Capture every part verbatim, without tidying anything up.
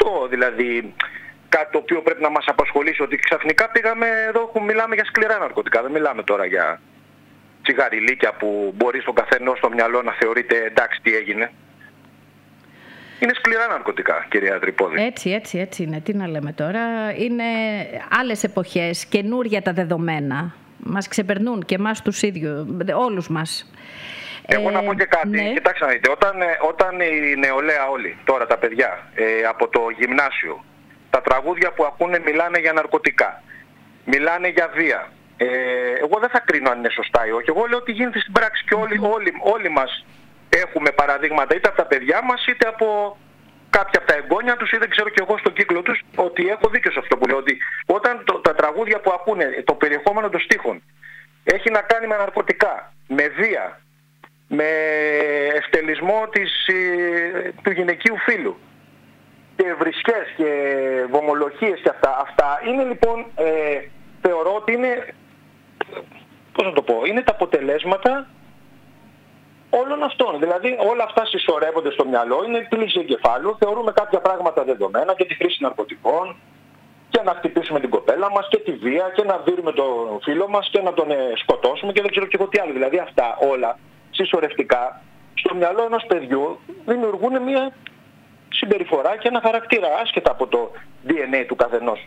αυτό δηλαδή κάτι το οποίο πρέπει να μας απασχολήσει, ότι ξαφνικά πήγαμε εδώ που μιλάμε για σκληρά ναρκωτικά, δεν μιλάμε τώρα για τσιγαριλίκια που μπορεί στον καθένα στο μυαλό να θεωρείται εντάξει τι έγινε. Είναι σκληρά ναρκωτικά, κυρία Τρυπόδη. Έτσι, έτσι, έτσι είναι. Τι να λέμε τώρα. Είναι άλλες εποχές, καινούρια τα δεδομένα. Μας ξεπερνούν και εμάς τους ίδιους, όλους μας. Εγώ ε, να πω και κάτι. Ναι. Κοιτάξτε να δείτε, όταν, όταν η νεολαία όλοι, τώρα τα παιδιά, ε, από το γυμνάσιο, τα τραγούδια που ακούνε μιλάνε για ναρκωτικά, μιλάνε για βία. Ε, εγώ δεν θα κρίνω αν είναι σωστά ή όχι. Εγώ λέω ότι γίνεται στην πράξη και όλοι, όλοι, όλοι μας έχουμε παραδείγματα είτε από τα παιδιά μας είτε από κάποια από τα εγγόνια τους ή δεν ξέρω και εγώ στον κύκλο τους, ότι έχω δίκιο σε αυτό που λέω, ότι όταν το, τα τραγούδια που ακούνε, το περιεχόμενο των στίχων έχει να κάνει με ναρκωτικά, με βία, με ευτελισμό της, του γυναικείου φύλου και βρισκές και βομολογίες και αυτά, αυτά είναι λοιπόν, ε, θεωρώ ότι είναι, πώς να το πω, είναι τα αποτελέσματα όλων αυτών. Δηλαδή όλα αυτά συσσωρεύονται στο μυαλό, είναι πλήση εγκεφάλου, θεωρούμε κάποια πράγματα δεδομένα και τη χρήση ναρκωτικών και να χτυπήσουμε την κοπέλα μας και τη βία και να δίνουμε τον φίλο μας και να τον σκοτώσουμε και δεν ξέρω και εγώ τι άλλο. Δηλαδή αυτά όλα συσσωρευτικά στο μυαλό ενός παιδιού δημιουργούν μια συμπεριφορά και ένα χαρακτήρα άσχετα από το ντι εν έι του καθενός.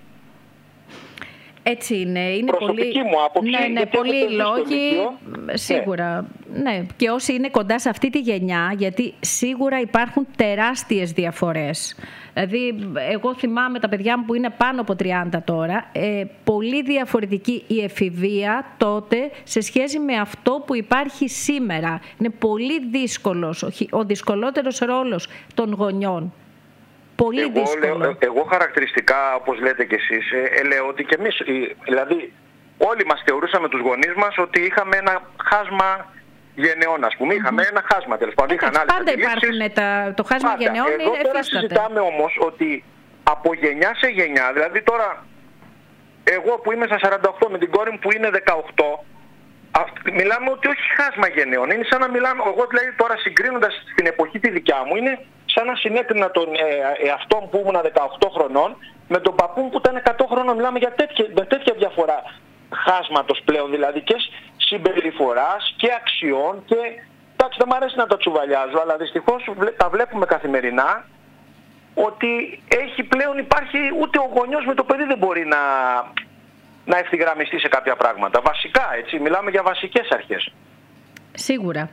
Έτσι είναι. Είναι προσωπική πολύ... μου άποψη. Ναι, ναι, πολλοί λόγοι. Σίγουρα. Ναι. ναι. Και όσοι είναι κοντά σε αυτή τη γενιά, γιατί σίγουρα υπάρχουν τεράστιες διαφορές. Δηλαδή, εγώ θυμάμαι τα παιδιά μου που είναι πάνω από τριάντα τώρα, ε, πολύ διαφορετική η εφηβεία τότε σε σχέση με αυτό που υπάρχει σήμερα. Είναι πολύ δύσκολος, ο δυσκολότερος ρόλος των γονιών. Πολύ εγώ, δύσκολο. Λέω, εγώ χαρακτηριστικά, όπως λέτε κι εσείς, ε, λέω ότι και εμείς, δηλαδή όλοι μας θεωρούσαμε τους γονείς μας ότι είχαμε ένα χάσμα γενεών, ας πούμε. Mm-hmm. Είχαμε ένα χάσμα, τέλος πάντων. Είχαν άλλες πάντα υπάρχουν τα, το χάσμα πάντα. γενεών. Εδώ πέρα εφίσταται. Συζητάμε όμως ότι από γενιά σε γενιά, δηλαδή τώρα εγώ που είμαι στα σαράντα οκτώ με την κόρη μου που είναι δεκαοκτώ, μιλάμε ότι όχι χάσμα γενεών. Είναι σαν να μιλάμε, εγώ δηλαδή τώρα συγκρίνοντας την εποχή τη δικιά μου, είναι σαν να συνέκρινα τον ε, εαυτό που ήμουν δεκαοκτώ χρονών με τον παππού μου που ήταν εκατό χρονών. Μιλάμε για τέτοια, με τέτοια διαφορά χάσματος πλέον, δηλαδή και συμπεριφοράς και αξιών και εντάξει, δεν μου αρέσει να τα τσουβαλιάζω, αλλά δυστυχώς τα βλέπουμε καθημερινά ότι έχει πλέον υπάρχει, ούτε ο γονιός με το παιδί δεν μπορεί να, να ευθυγραμμιστεί σε κάποια πράγματα. Βασικά, έτσι, μιλάμε για βασικές αρχές. Σίγουρα.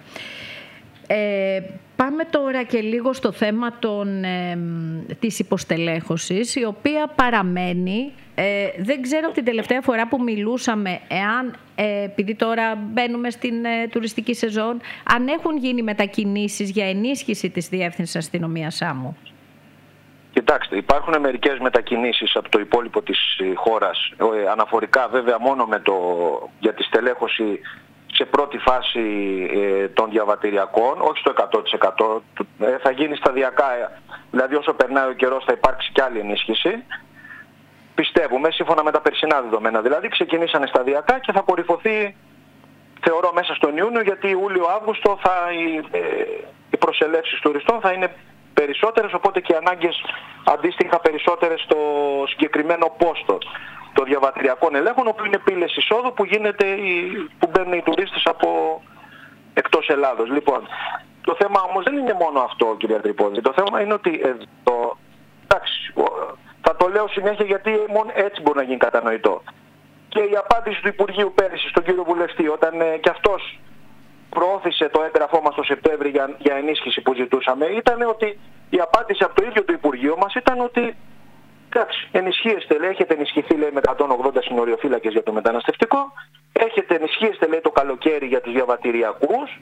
Ε, πάμε τώρα και λίγο στο θέμα των, ε, της υποστελέχωσης, η οποία παραμένει. Ε, δεν ξέρω την τελευταία φορά που μιλούσαμε, εάν, ε, επειδή τώρα μπαίνουμε στην ε, τουριστική σεζόν, αν έχουν γίνει μετακινήσεις για ενίσχυση της Διεύθυνσης Αστυνομίας Σάμου. Κοιτάξτε, υπάρχουν μερικές μετακινήσεις από το υπόλοιπο της χώρας, ε, αναφορικά βέβαια μόνο με το, για τη στελέχωση σε πρώτη φάση ε, των διαβατηριακών, όχι στο εκατό τοις εκατό, ε, θα γίνει σταδιακά, ε, δηλαδή όσο περνάει ο καιρός θα υπάρξει και άλλη ενίσχυση. Πιστεύουμε, σύμφωνα με τα περσινά δεδομένα, δηλαδή ξεκινήσανε σταδιακά και θα κορυφωθεί, θεωρώ, μέσα στον Ιούνιο, γιατί Ιούλιο-Αύγουστο θα, οι, ε, οι προσελεύσεις τουριστών θα είναι περισσότερες, οπότε και οι ανάγκες αντίστοιχα περισσότερες στο συγκεκριμένο πόστο των διαβατηριακών ελέγχων, όπου είναι πύλες εισόδου που, γίνεται, που μπαίνουν οι τουρίστες από εκτός Ελλάδος. Λοιπόν, το θέμα όμως δεν είναι μόνο αυτό, κυρία Τρυπόδη. Το θέμα είναι ότι εδώ, εντάξει, θα το λέω συνέχεια γιατί μόνο έτσι μπορεί να γίνει κατανοητό. Και η απάντηση του Υπουργείου πέρυσι στον κύριο Βουλευτή, όταν ε, και αυτός προώθησε το έγγραφό μας το Σεπτέμβρη για, για ενίσχυση που ζητούσαμε, ήταν ότι η απάντηση από το ίδιο το Υπουργείο μας ήταν ότι εντάξει, ενισχύεστε, λέει, έχετε ενισχυθεί, λέει, με εκατόν ογδόντα συνοριοφύλακες για το μεταναστευτικό, έχετε ενισχύεστε, λέει, το καλοκαίρι για τους διαβατηριακούς,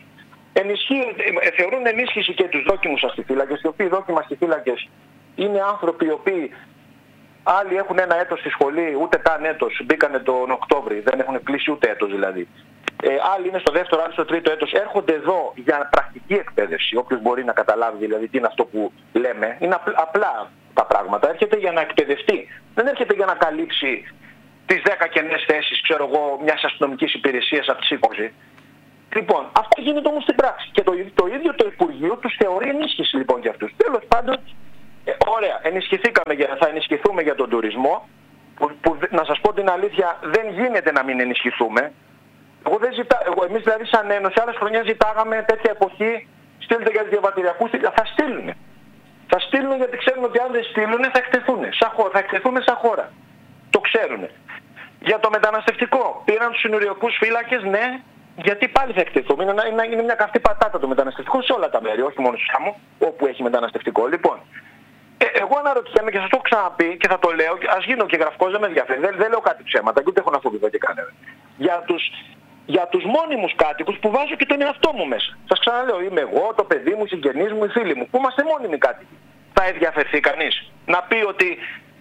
θεωρούν ενίσχυση και τους δόκιμους αστιφύλακες, οι οποίοι δόκιμοι αστιφύλακες είναι άνθρωποι οι οποίοι άλλοι έχουν ένα έτος στη σχολή, ούτε καν έτος, μπήκανε τον Οκτώβρη, δεν έχουν κλείσει ούτε έτος δηλαδή. Ε, άλλοι είναι στο δεύτερο, άλλοι στο τρίτο έτος, έρχονται εδώ για πρακτική εκπαίδευση, όποιος μπορεί να καταλάβει δηλαδή τι είναι αυτό που λέμε, είναι απλά, απλά τα πράγματα, έρχεται για να εκπαιδευτεί, δεν έρχεται για να καλύψει τις δέκα κενές θέσεις, ξέρω εγώ, μιας αστυνομικής υπηρεσίας από τις είκοσι. Λοιπόν, αυτό γίνεται όμως στην πράξη και το, το ίδιο το Υπουργείο τους θεωρεί ενίσχυση λοιπόν για αυτούς. Τέλος πάντων, Ε, ωραία, ενισχυθήκαμε, για, θα ενισχυθούμε για τον τουρισμό, που, που να σας πω την αλήθεια δεν γίνεται να μην ενισχυθούμε. Εγώ δεν ζητά, εγώ, εμείς δηλαδή σαν Ένωση άλλες χρονιές ζητάγαμε τέτοια εποχή, στείλτε για τους διαβατηριακούς, θα στείλουν. Θα στείλουν γιατί ξέρουν ότι αν δεν στείλουν θα εκτεθούν, σαν χώρα, θα εκτεθούν σαν χώρα. Το ξέρουν. Για το μεταναστευτικό, πήραν τους συνοριακούς φύλακες, ναι, γιατί πάλι θα εκτεθούμε. Είναι, είναι, είναι μια καυτή πατάτα το μεταναστευτικό σε όλα τα μέρη, όχι μόνο στη Σάμο, όπου έχει μεταναστευτικό. Λοιπόν, ε, εγώ αναρωτιέμαι και σας το έχω ξαναπεί και θα το λέω, ας γίνω και γραφικός, δεν με ενδιαφέρει, δεν, δεν λέω κάτι ψέματα και ούτε έχω να φοβηθώ και κανένα. Για τους, για τους μόνιμους κάτοικους που βάζω και τον εαυτό μου μέσα. Σας ξαναλέω, είμαι εγώ, το παιδί μου, οι συγγενείς μου, οι φίλοι μου, που είμαστε μόνιμοι κάτοικοι. Θα ενδιαφερθεί κανείς να πει ότι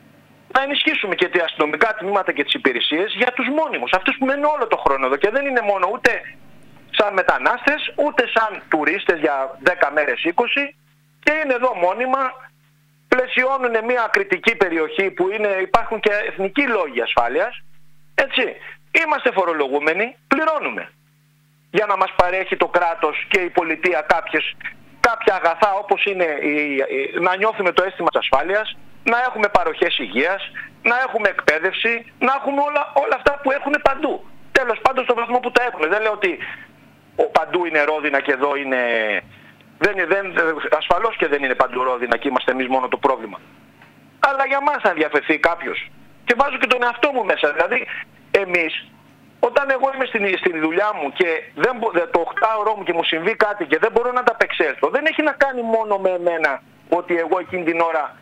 να ενισχύσουμε και τα αστυνομικά τμήματα και τις υπηρεσίες για τους μόνιμους, αυτούς που μένουν όλο το χρόνο εδώ και δεν είναι μόνο ούτε σαν μετανάστες, ούτε σαν τουρίστες για δέκα μέρες είκοσι και είναι εδώ μόνιμα, πλαισιώνουν μια ακριτική περιοχή που είναι, υπάρχουν και εθνικοί λόγοι ασφάλειας, έτσι. Είμαστε φορολογούμενοι, πληρώνουμε για να μας παρέχει το κράτος και η πολιτεία κάποιες, κάποια αγαθά όπως είναι η, η, να νιώθουμε το αίσθημα της ασφάλειας, να έχουμε παροχές υγείας, να έχουμε εκπαίδευση, να έχουμε όλα, όλα αυτά που έχουν παντού. Τέλος πάντων στον βαθμό που τα έχουν. Δεν λέω ότι ο παντού είναι ρόδινα και εδώ είναι... Δεν, δεν, ασφαλώς και δεν είναι παντού ρόδινα και είμαστε εμείς μόνο το πρόβλημα. Αλλά για μας θα ενδιαφερθεί κάποιος. Και βάζω και τον εαυτό μου μέσα. Δηλαδή εμείς, όταν εγώ είμαι στην, στην δουλειά μου και δεν, το οκτάωρό μου και μου συμβεί κάτι και δεν μπορώ να τα απεξέλθω, δεν έχει να κάνει μόνο με εμένα ότι εγώ εκείνη την ώρα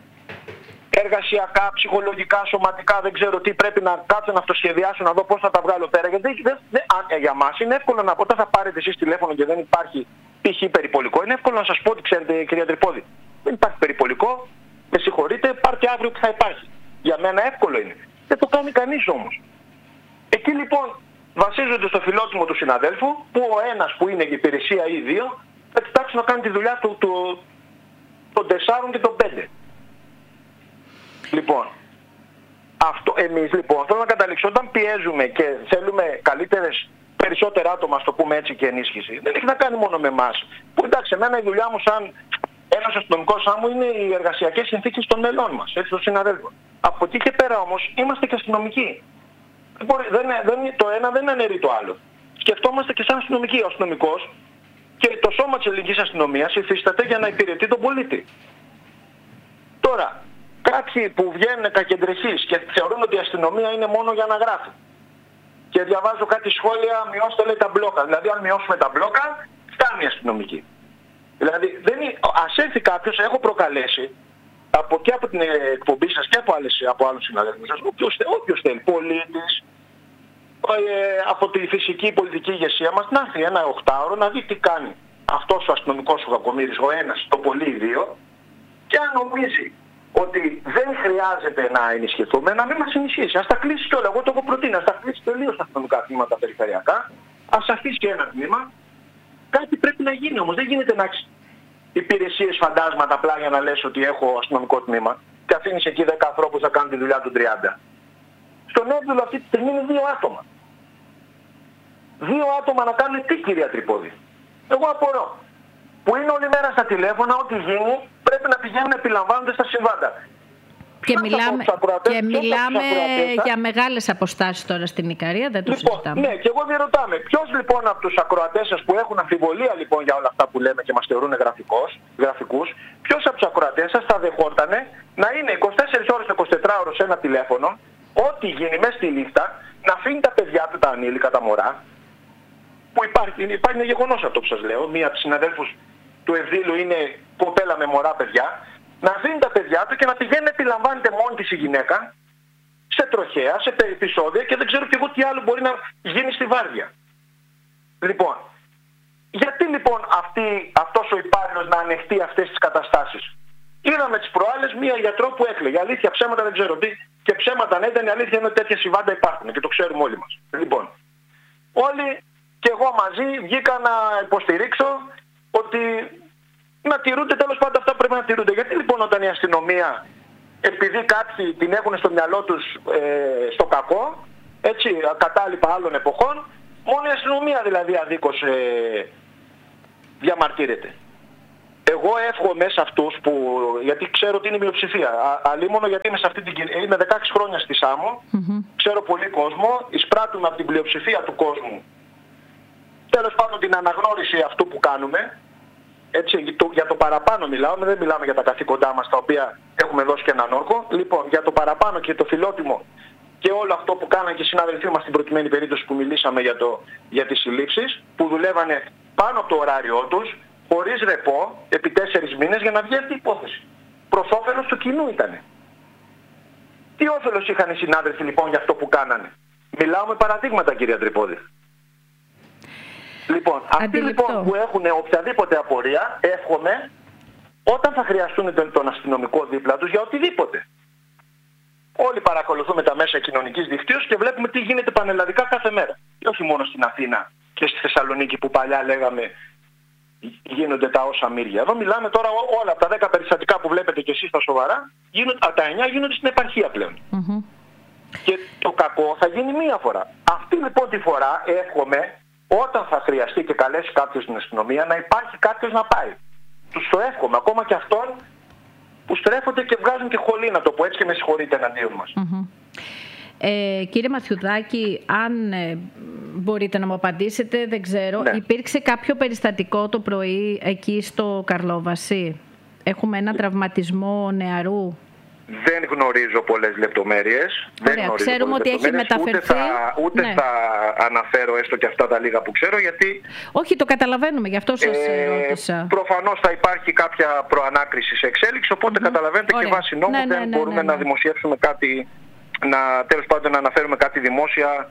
εργασιακά, ψυχολογικά, σωματικά, δεν ξέρω τι πρέπει να κάτσω να αυτοσχεδιάσω, να δω πώς θα τα βγάλω πέρα. Γιατί δεν, δεν, α, για μας είναι εύκολο να πω, όταν θα πάρετε εσείς τηλέφωνο και δεν υπάρχει π.χ. περιπολικό, είναι εύκολο να σας πω ότι ξέρετε κυρία Τρυπόδη, δεν υπάρχει περιπολικό, με συγχωρείτε, πάρτε αύριο που θα υπάρχει. Για μένα εύκολο είναι. Δεν το κάνει κανείς όμως. Εκεί λοιπόν βασίζονται στο φιλότιμο του συναδέλφου, που ο ένας που είναι η υπηρεσία ή δύο, θα κοιτάξει να κάνει τη δουλειά του, του των τεσσάρων και των πέντε. Λοιπόν, αυτό, εμείς λοιπόν θέλω να καταλήξω, όταν πιέζουμε και θέλουμε καλύτερες, περισσότερα άτομα, στο πούμε έτσι, και ενίσχυση, δεν έχει να κάνει μόνο με εμάς. Που εντάξει, εμένα η δουλειά μου σαν ένας αστυνομικός άμμου είναι οι εργασιακές συνθήκες των μελών μας, έτσι, των συναδέλφων. Από εκεί και πέρα όμως είμαστε και αστυνομικοί. Δεν, δεν, το ένα δεν αναιρεί το άλλο. Σκεφτόμαστε και σαν αστυνομικοί. Ο αστυνομικός και το σώμα της ελληνικής αστυνομίας υφίσταται για να υπηρετεί τον πολίτη. Τώρα, κάποιοι που βγαίνουν κακεντρεχείς και θεωρούν ότι η αστυνομία είναι μόνο για να γράφει. Και διαβάζω κάτι σχόλια, μειώστε λέει τα μπλόκα. Δηλαδή αν μειώσουμε τα μπλόκα, φτάνει η αστυνομική. Δηλαδή δεν είναι, ας έρθει κάποιος, έχω προκαλέσει από, και από την εκπομπή σας και από, άλλες, από άλλους συναδέλφους σας, όποιος, όποιος θέλει, πολίτης, ε, από τη φυσική πολιτική ηγεσία μας, να έρθει ένα οχτάωρο να δει τι κάνει αυτός ο αστυνομικός ο κακομοίρης, ο ένας, το πολύ οι δύο, και αν νομίζει ότι δεν χρειάζεται να ενισχυθούμε, να μην μας ενισχύσει. Ας τα κλείσει κιόλα. Εγώ το έχω προτείνει. Ας τα κλείσει τελείως τα αστυνομικά τμήματα περιφερειακά. Ας αφήσει και ένα τμήμα. Κάτι πρέπει να γίνει όμως. Δεν γίνεται να έχεις υπηρεσίες φαντάσματα απλά για να λες ότι έχω αστυνομικό τμήμα και αφήνεις εκεί δέκα ανθρώπους να κάνουν τη δουλειά του τριάντα. Στον Εύδουλο αυτή τη στιγμή είναι δύο άτομα. Δύο άτομα να κάνουν τι, κυρία Τρυπόδη? Εγώ απορώ. Που είναι όλη μέρα στα τηλέφωνα, ό,τι γίνει πρέπει να πηγαίνουν να επιλαμβάνονται στα συμβάντα. Και μιλάμε, και μιλάμε για μεγάλες αποστάσεις τώρα στην Ικαρία, δεν το λοιπόν, συζητάμε. Ναι, και εγώ διερωτάμε. Ποιος λοιπόν από τους ακροατές σας που έχουν αμφιβολία λοιπόν για όλα αυτά που λέμε και μας θεωρούν γραφικούς, ποιος από τους ακροατές σας θα δεχότανε να είναι είκοσι τέσσερις ώρες, είκοσι τέσσερις ώρες σε ένα τηλέφωνο, ό,τι γίνει μέσα στη νύχτα, να αφήνει τα παιδιά του, τα ανήλικα, τα μωρά, που υπάρχει, υπάρχει ένα γεγονός αυτό που σας λέω, μία από τις συναδέλφους του Ευδήλου είναι κοπέλα με μωρά παιδιά, να αφήνει τα παιδιά του και να πηγαίνει να επιλαμβάνεται μόνη της η γυναίκα σε τροχέα, σε επεισόδια και δεν ξέρω και εγώ τι άλλο μπορεί να γίνει στη βάρδια. Λοιπόν, γιατί λοιπόν αυτή, αυτός ο υπάλληλος να ανεχτεί αυτές τις καταστάσεις? Είδαμε τις προάλλες μία γιατρό που έκλαιγε. Αλήθεια, ψέματα δεν ξέρω τι, και ψέματα ναι, ήταν η αλήθεια είναι ότι τέτοια συμβάντα υπάρχουν και το ξέρουμε όλοι μας. Λοιπόν, όλοι και εγώ μαζί βγήκα να υποστηρίξω ότι να τηρούνται τέλος πάντων αυτά που πρέπει να τηρούνται. Γιατί λοιπόν όταν η αστυνομία, επειδή κάποιοι την έχουν στο μυαλό τους ε, στο κακό, έτσι, κατάλοιπα άλλων εποχών, μόνο η αστυνομία δηλαδή αδίκως ε, διαμαρτύρεται. Εγώ εύχομαι σε αυτούς που, γιατί ξέρω ότι είναι μειοψηφία, αλίμονο γιατί είμαι, σε αυτή την, είμαι δεκαέξι χρόνια στη Σάμο, mm-hmm. ξέρω πολύ κόσμο, εισπράττουμε από την πλειοψηφία του κόσμου, τέλος πάντων την αναγνώριση αυτού που κάνουμε, έτσι, το, για το παραπάνω μιλάω, δεν μιλάμε για τα καθήκοντά μας τα οποία έχουμε δώσει και έναν όρκο, λοιπόν για το παραπάνω και το φιλότιμο και όλο αυτό που κάναν και οι συναδελφοί μας στην προκειμένη περίπτωση που μιλήσαμε για, το, για τις συλλήψεις, που δουλεύανε πάνω από το ωράριό τους, χωρίς ρεπό, επί τέσσερις μήνες για να βγει αυτή η υπόθεση. Προς όφελος του κοινού ήτανε. Τι όφελος είχαν οι συνάδελφοι λοιπόν για αυτό που κάνανε? Μιλάω με παραδείγματα, κυρία Τρυπόδη. Λοιπόν, αυτοί λοιπόν που έχουν οποιαδήποτε απορία, εύχομαι όταν θα χρειαστούν τον, τον αστυνομικό δίπλα τους για οτιδήποτε. Όλοι παρακολουθούμε τα μέσα κοινωνικής δικτύωσης και βλέπουμε τι γίνεται πανελλαδικά κάθε μέρα. Και όχι μόνο στην Αθήνα και στη Θεσσαλονίκη που παλιά λέγαμε γίνονται τα όσα μύρια. Εδώ μιλάμε τώρα όλα από τα δέκα περιστατικά που βλέπετε και εσείς τα σοβαρά, γίνονται, τα εννιά γίνονται στην επαρχία πλέον. Mm-hmm. Και το κακό θα γίνει μία φορά. Αυτή λοιπόν τη φορά εύχομαι όταν θα χρειαστεί και καλέσει κάποιος στην αστυνομία να υπάρχει κάποιος να πάει. Τους το εύχομαι, ακόμα και αυτόν που στρέφονται και βγάζουν και χολή, να το πω έτσι, και με συγχωρείτε εναντίον μας. Mm-hmm. Ε, κύριε Μαθιουδάκη, αν ε, μπορείτε να μου απαντήσετε, δεν ξέρω, ναι. Υπήρξε κάποιο περιστατικό το πρωί εκεί στο Καρλόβαση? Έχουμε ένα τραυματισμό νεαρού. Δεν γνωρίζω πολλές λεπτομέρειες. Ωραία, δεν ξέρουμε ότι έχει μεταφερθεί. Ούτε, θα, ούτε ναι. θα αναφέρω έστω και αυτά τα λίγα που ξέρω, γιατί... Όχι, το καταλαβαίνουμε, γι' αυτό σας ε, ρώτησα. Προφανώς θα υπάρχει κάποια προανάκριση σε εξέλιξη, οπότε mm-hmm. καταλαβαίνετε. Ωραία. Και βάσει νόμου ναι, ναι, δεν ναι, μπορούμε ναι, ναι. να δημοσιεύσουμε κάτι, να, τέλος πάντων να αναφέρουμε κάτι δημόσια.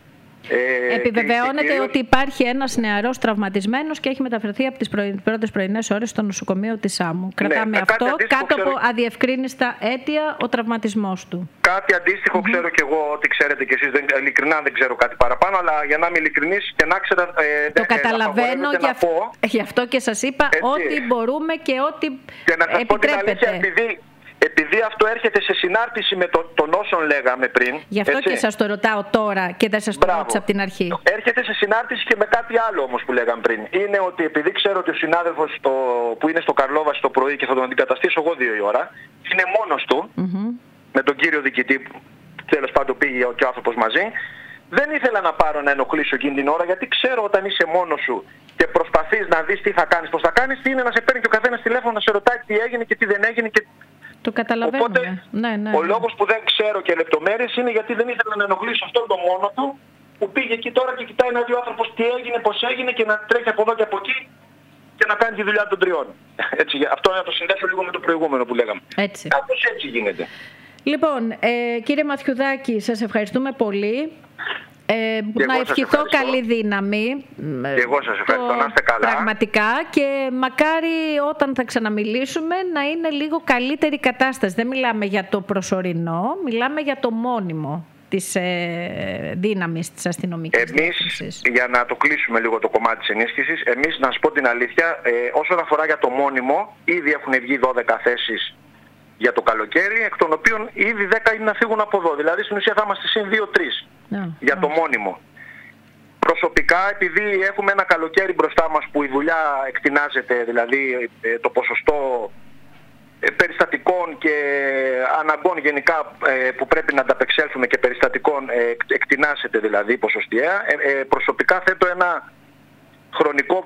Ε, Επιβεβαιώνεται κυρίως... ότι υπάρχει ένας νεαρός τραυματισμένος και έχει μεταφερθεί από τις πρωι... πρώτες πρωινές ώρες στο νοσοκομείο της Σάμου. Κρατάμε ναι, αυτό, κάτω ξέρω... από αδιευκρίνιστα αίτια ο τραυματισμός του. Κάτι αντίστοιχο mm-hmm. ξέρω και εγώ, ότι ξέρετε κι εσείς, δεν, ειλικρινά δεν ξέρω κάτι παραπάνω, αλλά για να είμαι ειλικρινής και να ξέρω... Ε, το ε, καταλαβαίνω, ε, γι' αυτό, πω, γι' αυτό και σας είπα έτσι, ό,τι μπορούμε και ό,τι και να σας επιτρέπετε. Πω την αλήθεια, επειδή... Επειδή αυτό έρχεται σε συνάρτηση με το, τον όσων λέγαμε πριν. Γι' αυτό έτσι. Και σας το ρωτάω τώρα και δεν σας το ρώτησα από την αρχή. Έρχεται σε συνάρτηση και με κάτι άλλο όμως που λέγαμε πριν. Είναι ότι επειδή ξέρω ότι ο συνάδελφος το, που είναι στο Καρλόβαση το πρωί και θα τον αντικαταστήσω εγώ δύο η ώρα, είναι μόνος του, mm-hmm. με τον κύριο διοικητή που τέλος πάντων πήγε και ο άνθρωπος μαζί. Δεν ήθελα να πάρω να ενοχλήσω εκείνη την ώρα, γιατί ξέρω όταν είσαι μόνος σου και προσπαθείς να δεις τι θα κάνεις, πώς θα κάνεις, τι είναι να σε παίρνει και ο καθένας τηλέφωνο να σε ρωτάει τι έγινε και τι δεν έγινε. Και... Το καταλαβαίνουμε. Οπότε, ναι, ναι, ο ναι. λόγος που δεν ξέρω και λεπτομέρειες είναι γιατί δεν ήθελα να ενοχλήσω αυτόν τον μόνο του που πήγε εκεί τώρα και κοιτάει να δει ο άνθρωπος τι έγινε, πώς έγινε και να τρέχει από εδώ και από εκεί και να κάνει τη δουλειά των τριών. Έτσι, αυτό να το συνδέσω λίγο με το προηγούμενο που λέγαμε. Έτσι. Κάπως έτσι γίνεται. Λοιπόν, ε, κύριε Μαθιουδάκη, σας ευχαριστούμε πολύ. Ε, να ευχηθώ καλή δύναμη. Και εγώ σας ευχαριστώ, να είστε καλά. Πραγματικά, και μακάρι όταν θα ξαναμιλήσουμε να είναι λίγο καλύτερη κατάσταση. Δεν μιλάμε για το προσωρινό, μιλάμε για το μόνιμο της ε, δύναμης της αστυνομικής εμείς, διεύθυνσης. Για να το κλείσουμε λίγο το κομμάτι της ενίσχυσης, εμείς να σας πω την αλήθεια, ε, όσον αφορά για το μόνιμο, ήδη έχουν βγει δώδεκα θέσεις για το καλοκαίρι, εκ των οποίων ήδη δέκα είναι να φύγουν από εδώ. Δηλαδή στην ουσία θα είμαστε συν δύο τρεις yeah, για yeah. το μόνιμο. Προσωπικά, επειδή έχουμε ένα καλοκαίρι μπροστά μας που η δουλειά εκτινάζεται, δηλαδή ε, το ποσοστό ε, περιστατικών και αναγκών γενικά ε, που πρέπει να ανταπεξέλθουμε και περιστατικών ε, εκτινάζεται δηλαδή ποσοστιαία, ε, ε, προσωπικά θέτω ένα χρονικό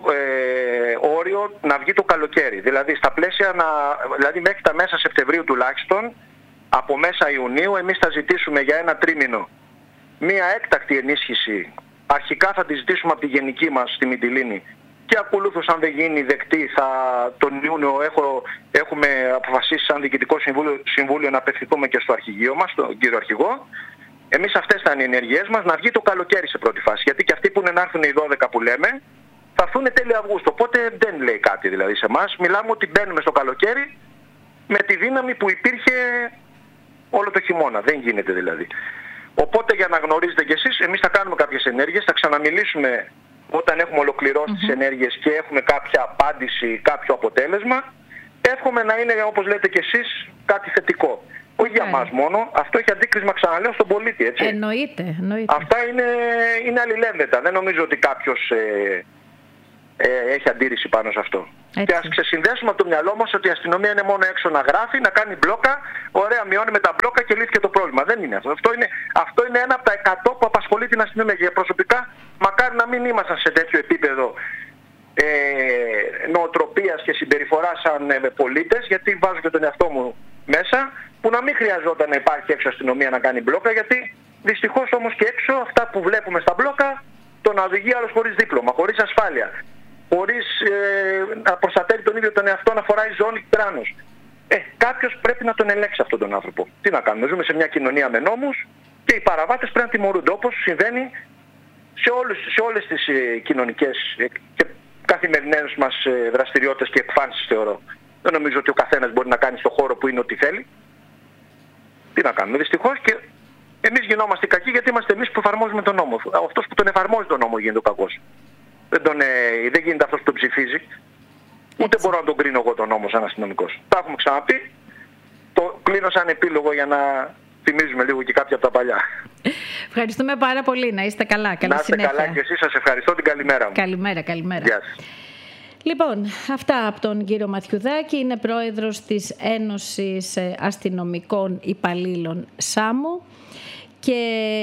ε, όριο να βγει το καλοκαίρι. Δηλαδή στα πλαίσια να, δηλαδή μέχρι τα μέσα Σεπτεμβρίου τουλάχιστον, από μέσα Ιουνίου εμείς θα ζητήσουμε για ένα τρίμηνο μία έκτακτη ενίσχυση. Αρχικά θα τη ζητήσουμε από τη γενική μας στη Μυτιλήνη και ακολούθως αν δεν γίνει δεκτή θα, τον Ιούνιο έχω, έχουμε αποφασίσει σαν Διοικητικό Συμβούλιο, Συμβούλιο να απευθυνθούμε και στο αρχηγείο μας, τον κύριο Αρχηγό. Εμείς αυτές θα είναι οι ενεργειές μας, να βγει το καλοκαίρι σε πρώτη φάση. Γιατί και αυτοί που είναι να έρθουν οι δώδεκα που λέμε, θα έρθουν τέλη Αυγούστου. Οπότε δεν λέει κάτι δηλαδή σε εμάς. Μιλάμε ότι μπαίνουμε στο καλοκαίρι με τη δύναμη που υπήρχε όλο το χειμώνα. Δεν γίνεται δηλαδή. Οπότε για να γνωρίζετε κι εσείς, εμείς θα κάνουμε κάποιες ενέργειες, θα ξαναμιλήσουμε όταν έχουμε ολοκληρώσει mm-hmm. τις ενέργειες και έχουμε κάποια απάντηση, κάποιο αποτέλεσμα. Εύχομαι να είναι, όπως λέτε κι εσείς, κάτι θετικό. Όχι yeah. για μας μόνο, αυτό έχει αντίκρισμα, ξαναλέω, στον πολίτη, έτσι. Εννοείται, εννοείται. Αυτά είναι, είναι αλληλένδετα. Δεν νομίζω ότι κάποιος ε, ε, έχει αντίρρηση πάνω σε αυτό. Έτσι. Και ας ξεσυνδέσουμε από το μυαλό μας ότι η αστυνομία είναι μόνο έξω να γράφει, να κάνει μπλόκα, ωραία, μειώνει με τα μπλόκα και λύθηκε το πρόβλημα. Δεν είναι αυτό. Αυτό είναι, αυτό είναι ένα από τα εκατό που απασχολεί την αστυνομία. Και προσωπικά μακάρι να μην ήμασταν σε τέτοιο επίπεδο ε, νοοτροπίας και συμπεριφοράς σαν ε, πολίτες, γιατί βάζω και τον εαυτό μου μέσα, που να μην χρειαζόταν να υπάρχει έξω αστυνομία να κάνει μπλόκα, γιατί δυστυχώς όμως και έξω αυτά που βλέπουμε στα μπλόκα, το να οδηγεί άλλος χωρίς δίπλωμα, χωρίς ασφάλεια, χωρίς ε, να προστατεύει τον ίδιο τον εαυτό, να φοράει ζώνη και κράνος. Ε, κάποιος πρέπει να τον ελέγξει αυτόν τον άνθρωπο. Τι να κάνουμε, ζούμε σε μια κοινωνία με νόμους και οι παραβάτες πρέπει να τιμωρούνται, όπως συμβαίνει σε, όλους, σε όλες τις ε, κοινωνικές ε, και καθημερινές μας ε, δραστηριότητες και εκφάνσεις, θεωρώ. Δεν νομίζω ότι ο καθένας μπορεί να κάνει στον χώρο που είναι ό,τι θέλει. Τι να κάνουμε, δυστυχώς, και εμείς γινόμαστε κακοί γιατί είμαστε εμείς που εφαρμόζουμε τον νόμο. Αυτός που τον εφαρμόζει τον νόμο γίνεται ο κακός. Δεν, τον, ε, δεν γίνεται αυτός που τον ψηφίζει. Ούτε μπορώ να τον κρίνω εγώ τον νόμο σαν αστυνομικός. Τα έχουμε ξαναπεί. Το κλείνω σαν επίλογο για να θυμίζουμε λίγο και κάποια από τα παλιά. Ευχαριστούμε πάρα πολύ. Να είστε καλά. Καλή να είστε συνέχεια. καλά και εσείς. Σας ευχαριστώ. Την καλημέρα μου. Καλημέρα, καλημέρα. Γεια σας. Λοιπόν, αυτά από τον κύριο Ματιουδάκη. Είναι πρόεδρος της Ένωσης Αστυνομικών Υπαλλήλων ΣΑΜΟ και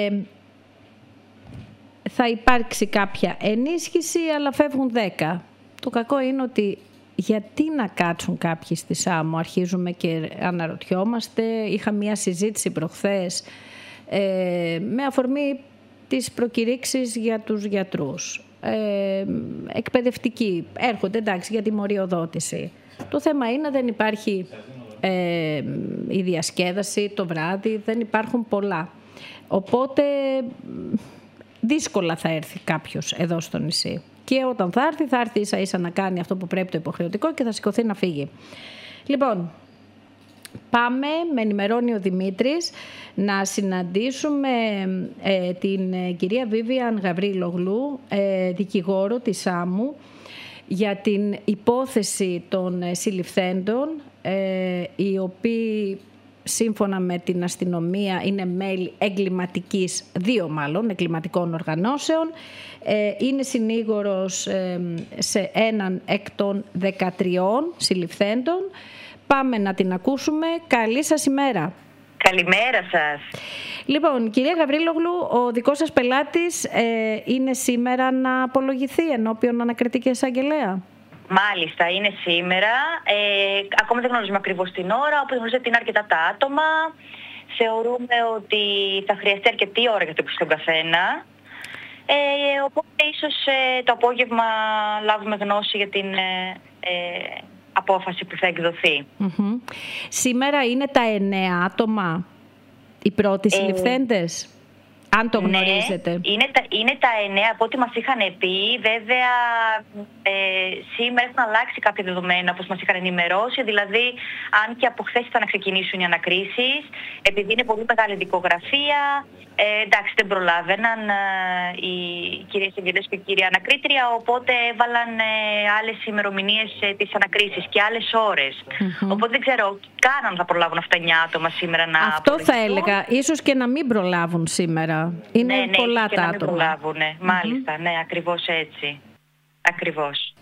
θα υπάρξει κάποια ενίσχυση, αλλά φεύγουν δέκα. Το κακό είναι ότι γιατί να κάτσουν κάποιοι στη ΣΑΜΟ, αρχίζουμε και αναρωτιόμαστε. Είχα μια συζήτηση προχθές ε, με αφορμή τις προκηρύξεις για τους γιατρούς. Ε, εκπαιδευτικοί έρχονται, εντάξει, για τιμωριοδότηση. Το θέμα είναι δεν υπάρχει ε, η διασκέδαση το βράδυ, δεν υπάρχουν πολλά. Οπότε δύσκολα θα έρθει κάποιος εδώ στο νησί. Και όταν θα έρθει, θα έρθει ίσα ίσα να κάνει αυτό που πρέπει το υποχρεωτικό και θα σηκωθεί να φύγει. Λοιπόν, πάμε, με ενημερώνει ο Δημήτρης, να συναντήσουμε ε, την ε, κυρία Βίβιαν Γαβρίλογλου, ε, δικηγόρο της ΣΑΜΟΥ, για την υπόθεση των ε, συλληφθέντων, ε, οι οποίοι σύμφωνα με την αστυνομία είναι μέλη εγκληματικής, δύο μάλλον, εγκληματικών οργανώσεων. Ε, είναι συνήγορος ε, σε έναν εκ των δεκατριών συλληφθέντων. Πάμε να την ακούσουμε. Καλή σας ημέρα. Καλημέρα σας. Λοιπόν, κυρία Γαβρίλογλου, ο δικός σας πελάτης ε, είναι σήμερα να απολογηθεί ενώπιον ανακριτική εισαγγελέα. Μάλιστα, είναι σήμερα. Ε, ακόμα δεν γνωρίζουμε ακριβώς την ώρα, όπως γνωρίζετε είναι αρκετά τα άτομα. Θεωρούμε ότι θα χρειαστεί αρκετή ώρα για το στον καθένα. Ε, οπότε ίσως ε, το απόγευμα λάβουμε γνώση για την ε, ε, απόφαση που θα εκδοθεί. Mm-hmm. Σήμερα είναι τα εννέα άτομα οι πρώτοι ε, συλληφθέντες, αν το γνωρίζετε. Ναι, είναι τα, είναι τα εννέα από ό,τι μας είχαν πει. Βέβαια ε, σήμερα έχουν αλλάξει κάποια δεδομένα όπως μας είχαν ενημερώσει. Δηλαδή αν και από χθες ήταν να ξεκινήσουν οι ανακρίσεις, επειδή είναι πολύ μεγάλη δικογραφία, ε, εντάξει δεν προλάβαιναν ε, οι κυρίες εγκαιτές και η κυρία ανακρίτρια, οπότε έβαλαν ε, άλλες ημερομηνίες ε, της ανακρίσεις και άλλες ώρες. Mm-hmm. Οπότε δεν ξέρω καν αν θα προλάβουν αυτά εννέα άτομα σήμερα να Αυτό απολογηθούν. Θα έλεγα, ίσως και να μην προλάβουν σήμερα. Είναι ναι, ναι, πολλά και τα να μην άτομα. προλάβουν, ναι. Mm-hmm. Μάλιστα, ναι, ακριβώς έτσι. Ακριβώς.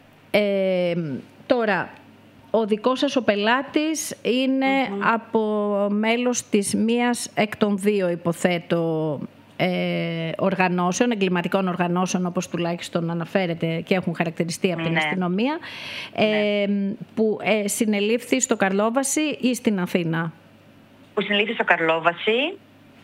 Ε, τώρα, ο δικός σας ο πελάτης είναι mm-hmm. από μέλος της μίας εκ των δύο, υποθέτω, ε, οργανώσεων, εγκληματικών οργανώσεων, όπως τουλάχιστον αναφέρεται και έχουν χαρακτηριστεί από την ναι. αστυνομία, ε, ναι. που ε, συνελήφθη στο Καρλόβαση ή στην Αθήνα. Που συνελήφθη στο Καρλόβαση.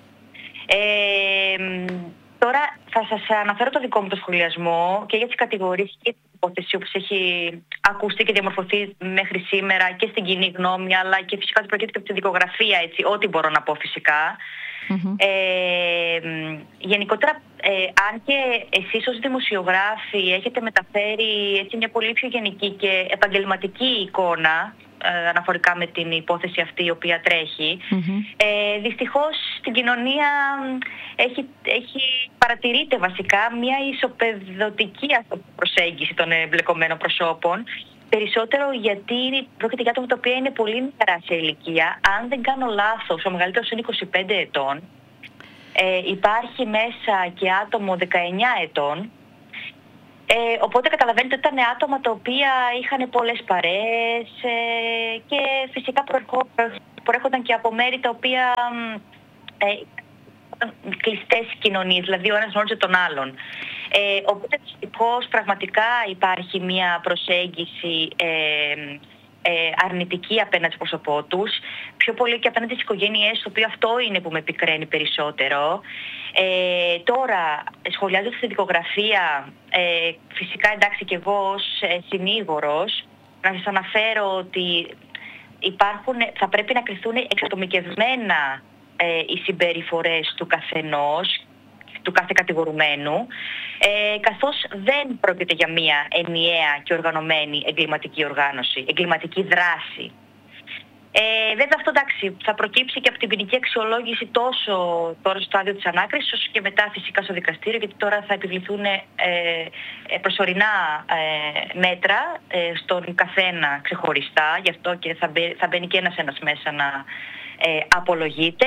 Ε, τώρα θα σας αναφέρω το δικό μου το σχολιασμό και για τις κατηγορίες και την υπόθεση όπως έχει ακουστεί και διαμορφωθεί μέχρι σήμερα και στην κοινή γνώμη, αλλά και φυσικά το προκύπτει από τη δικογραφία, έτσι, ό,τι μπορώ να πω φυσικά. Mm-hmm. Ε, γενικότερα, ε, αν και εσείς ως δημοσιογράφοι έχετε μεταφέρει έτσι, μια πολύ πιο γενική και επαγγελματική εικόνα ε, αναφορικά με την υπόθεση αυτή η οποία τρέχει, mm-hmm. ε, δυστυχώς στην κοινωνία έχει, έχει παρατηρείται βασικά μια ισοπεδωτική προσέγγιση των εμπλεκομένων προσώπων. Περισσότερο γιατί πρόκειται για άτομα τα οποία είναι πολύ μικρά σε ηλικία. Αν δεν κάνω λάθος, ο μεγαλύτερος είναι είκοσι πέντε ετών. Ε, υπάρχει μέσα και άτομο δεκαεννιά ετών. Ε, οπότε καταλαβαίνετε ότι ήταν άτομα τα οποία είχαν πολλές παρέες ε, και φυσικά προέρχονταν και από μέρη τα οποία ε, κλειστές κοινωνίες, δηλαδή ο ένας γνώριζε τον άλλον. Ε, οπότε δυστυχώς πραγματικά υπάρχει μια προσέγγιση ε, ε, αρνητική απέναντι στο πρόσωπό τους, πιο πολύ και απέναντι στις οικογένειές, το οποίο αυτό είναι που με επικραίνει περισσότερο. Ε, τώρα, σχολιάζοντας τη δικογραφία, ε, φυσικά εντάξει και εγώ ως ε, συνήγορος, να σας αναφέρω ότι υπάρχουν, θα πρέπει να κριθούν εξατομικευμένα ε, οι συμπεριφορές του καθενός, του κάθε κατηγορουμένου, ε, καθώς δεν πρόκειται για μια ενιαία και οργανωμένη εγκληματική οργάνωση, εγκληματική δράση. Ε, βέβαια αυτό εντάξει, θα προκύψει και από την ποινική αξιολόγηση τόσο τώρα στο στάδιο της ανάκρισης όσο και μετά φυσικά στο δικαστήριο, γιατί τώρα θα επιβληθούν ε, ε, προσωρινά ε, μέτρα ε, στον καθένα ξεχωριστά, γι' αυτό και θα, μπαι, θα μπαίνει και ένας ένας μέσα να ε, απολογείται.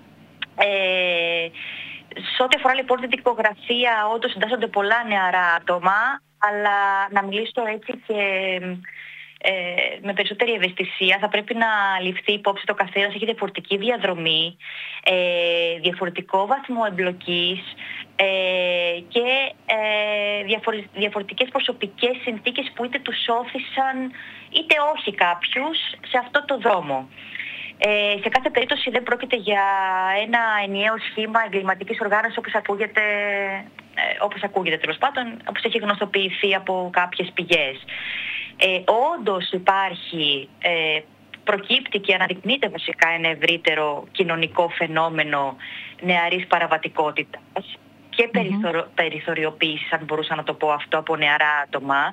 Ε, σε ό,τι αφορά λοιπόν την δικογραφία, όντως συντάσσονται πολλά νεαρά άτομα, αλλά να μιλήσω έτσι και ε, με περισσότερη ευαισθησία, θα πρέπει να ληφθεί υπόψη το καθένας έχει διαφορετική διαδρομή, ε, διαφορετικό βαθμό εμπλοκής ε, και ε, διαφορε, διαφορετικές προσωπικές συνθήκες που είτε τους όθησαν είτε όχι κάποιους σε αυτό το δρόμο. Ε, σε κάθε περίπτωση δεν πρόκειται για ένα ενιαίο σχήμα εγκληματικής οργάνωσης όπως ακούγεται, ε, όπως ακούγεται τέλος πάντων, όπως έχει γνωστοποιηθεί από κάποιες πηγές. Ε, όντως υπάρχει, ε, προκύπτει και αναδεικνύεται βασικά ένα ευρύτερο κοινωνικό φαινόμενο νεαρής παραβατικότητας και mm-hmm. περιθωρο, περιθωριοποίησης, αν μπορούσα να το πω αυτό, από νεαρά άτομα,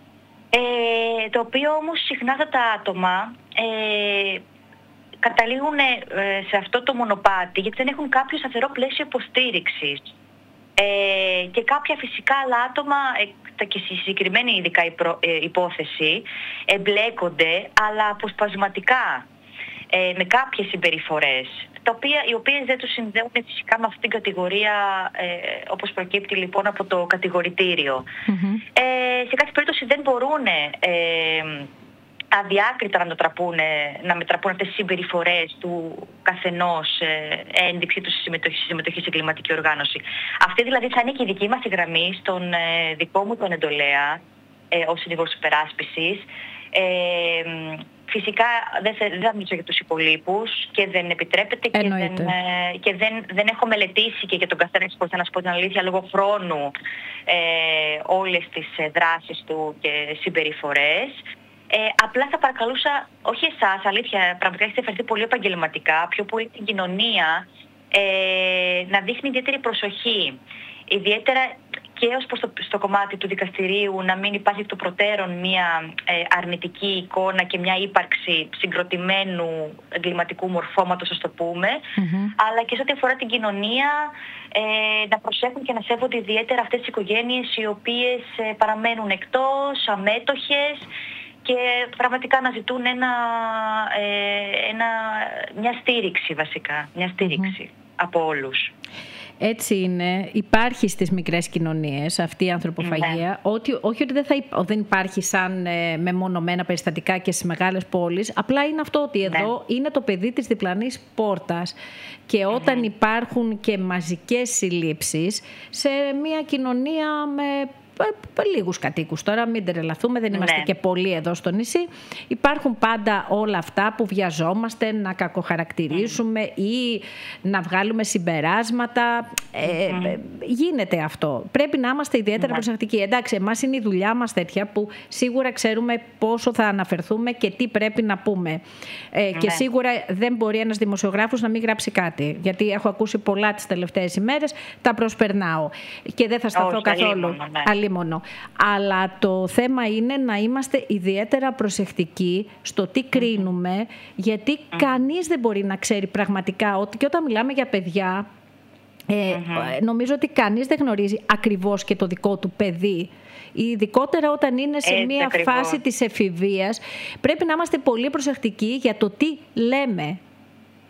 ε, το οποίο όμως συχνά αυτά τα άτομα ε, καταλήγουν σε αυτό το μονοπάτι γιατί δεν έχουν κάποιο σταθερό πλαίσιο υποστήριξης. Ε, και κάποια φυσικά άλλα άτομα, ε, και στη συγκεκριμένη ειδικά υπόθεση, εμπλέκονται αλλά αποσπασματικά ε, με κάποιες συμπεριφορές, τα οποία, οι οποίες δεν τους συνδέουν φυσικά με αυτήν την κατηγορία ε, όπως προκύπτει λοιπόν από το κατηγορητήριο. Mm-hmm. Ε, σε κάθε περίπτωση δεν μπορούν ε, αδιάκριτα να μετραπούν, να μετραπούν αυτές τις συμπεριφορές του καθενός ε, ένδειξη του συμμετοχή, συμμετοχή σε κλιματική οργάνωση. Αυτή δηλαδή θα είναι και η δική μας γραμμή στον ε, δικό μου τον εντολέα ε, ως συνήγορος υπεράσπισης. Ε, φυσικά δεν θα, δεν θα μιλήσω για τους υπολείπους και δεν επιτρέπεται και, δεν, ε, και δεν, δεν έχω μελετήσει και για τον καθένα εξπορτά, να σου πω την αλήθεια, λόγω χρόνου ε, όλες τις ε, δράσεις του και συμπεριφορές. Ε, απλά θα παρακαλούσα, όχι εσάς, αλήθεια, πραγματικά έχετε φερθεί πολύ επαγγελματικά, πιο πολύ την κοινωνία, ε, να δείχνει ιδιαίτερη προσοχή. Ιδιαίτερα και ως προς το στο κομμάτι του δικαστηρίου, να μην υπάρχει εκ των προτέρων μια ε, αρνητική εικόνα και μια ύπαρξη συγκροτημένου εγκληματικού μορφώματος, ας το πούμε, mm-hmm. αλλά και σε ό,τι αφορά την κοινωνία, ε, να προσέχουν και να σέβονται ιδιαίτερα αυτές τις οικογένειες οι οποίες ε, παραμένουν εκτός, αμέτωχες, και πραγματικά να ζητούν ένα, ε, ένα, μια στήριξη βασικά, μια στήριξη mm-hmm. από όλους. Έτσι είναι. Υπάρχει στις μικρές κοινωνίες αυτή η ανθρωποφαγία. Ναι. Ότι, όχι ότι δεν, θα, δεν υπάρχει σαν ε, μεμονωμένα περιστατικά και στις μεγάλες πόλεις. Απλά είναι αυτό ότι εδώ ναι. είναι το παιδί της διπλανής πόρτας. Και όταν mm-hmm. υπάρχουν και μαζικές συλλήψεις σε μια κοινωνία με λίγους κατοίκους τώρα, μην τρελαθούμε, δεν είμαστε ναι. και πολλοί εδώ στο νησί. Υπάρχουν πάντα όλα αυτά που βιαζόμαστε να κακοχαρακτηρίσουμε mm. ή να βγάλουμε συμπεράσματα. Ε, mm. γίνεται αυτό. Πρέπει να είμαστε ιδιαίτερα mm. προσεκτικοί. Εντάξει, εμάς είναι η δουλειά μας τέτοια που σίγουρα ξέρουμε πόσο θα αναφερθούμε και τι πρέπει να πούμε. Ε, mm. Και σίγουρα δεν μπορεί ένας δημοσιογράφος να μην γράψει κάτι. Γιατί έχω ακούσει πολλά τις τελευταίες ημέρες, τα προσπερνάω. Και δεν θα σταθώ oh, καθόλου. Ναι. Μόνο. Αλλά το θέμα είναι να είμαστε ιδιαίτερα προσεκτικοί στο τι κρίνουμε, γιατί mm. κανείς δεν μπορεί να ξέρει πραγματικά ότι, και όταν μιλάμε για παιδιά, ε, mm-hmm. νομίζω ότι κανείς δεν γνωρίζει ακριβώς και το δικό του παιδί. Ειδικότερα όταν είναι σε Έτσι, μια ακριβώς. φάση της εφηβείας, πρέπει να είμαστε πολύ προσεκτικοί για το τι λέμε.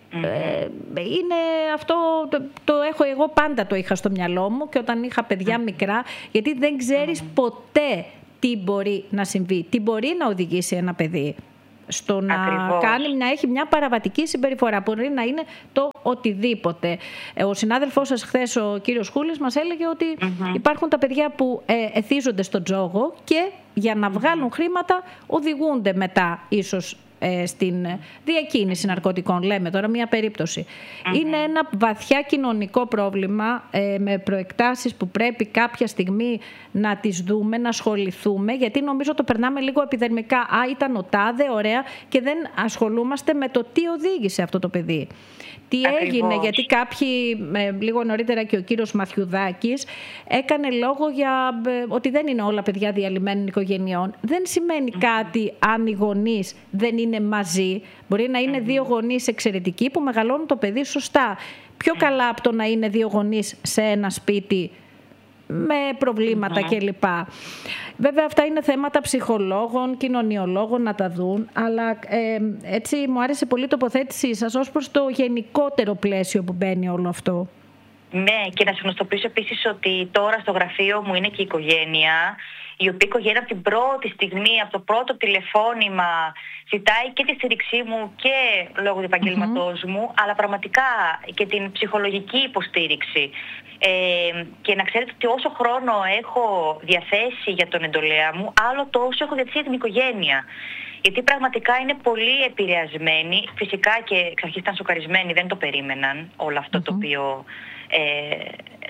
Mm-hmm. Ε, είναι αυτό, το, το έχω εγώ πάντα το είχα στο μυαλό μου και όταν είχα παιδιά mm-hmm. μικρά, γιατί δεν ξέρεις mm-hmm. ποτέ τι μπορεί να συμβεί, τι μπορεί να οδηγήσει ένα παιδί στο να, κάνει, να έχει μια παραβατική συμπεριφορά. Μπορεί να είναι το οτιδήποτε. Ο συνάδελφός σας χθες, ο κύριος Χούλης, μας έλεγε ότι mm-hmm. υπάρχουν τα παιδιά που ε, εθίζονται στον τζόγο και για να βγάλουν mm-hmm. χρήματα οδηγούνται μετά ίσως ε, στην διακίνηση ναρκωτικών. Λέμε τώρα μια περίπτωση. Mm-hmm. Είναι ένα βαθιά κοινωνικό πρόβλημα ε, με προεκτάσεις που πρέπει κάποια στιγμή να τις δούμε, να ασχοληθούμε, γιατί νομίζω το περνάμε λίγο επιδερμικά. Α, ήταν ο τάδε, ωραία, και δεν ασχολούμαστε με το τι οδήγησε αυτό το παιδί. Τι Ακριβώς. έγινε, γιατί κάποιοι, ε, λίγο νωρίτερα και ο κύριος Μαθιουδάκης, έκανε λόγο για ε, ότι δεν είναι όλα παιδιά διαλυμένων οικογενειών. Δεν σημαίνει mm-hmm. κάτι αν οι γονείς δεν είναι μαζί. Μπορεί να είναι mm-hmm. δύο γονείς εξαιρετικοί που μεγαλώνουν το παιδί σωστά. Πιο mm-hmm. καλά από το να είναι δύο γονείς σε ένα σπίτι με προβλήματα mm-hmm. κλπ. Βέβαια αυτά είναι θέματα ψυχολόγων, κοινωνιολόγων να τα δουν, αλλά ε, έτσι μου άρεσε πολύ η τοποθέτησή σας ως προς το γενικότερο πλαίσιο που μπαίνει όλο αυτό. Ναι, και να σας γνωστοποιήσω επίσης ότι τώρα στο γραφείο μου είναι και η οικογένεια, η οποία οικογένεια από την πρώτη στιγμή, από το πρώτο τηλεφώνημα ζητάει και τη στήριξή μου και λόγω του επαγγέλματός mm-hmm. μου, αλλά πραγματικά και την ψυχολογική υποστήριξη. Ε, και να ξέρετε ότι όσο χρόνο έχω διαθέσει για τον εντολέα μου, άλλο τόσο έχω διαθέσει για την οικογένεια. Γιατί πραγματικά είναι πολύ επηρεασμένοι. Φυσικά και εξ αρχής ήταν σοκαρισμένοι, δεν το περίμεναν όλο αυτό mm-hmm. το οποίο... Ε,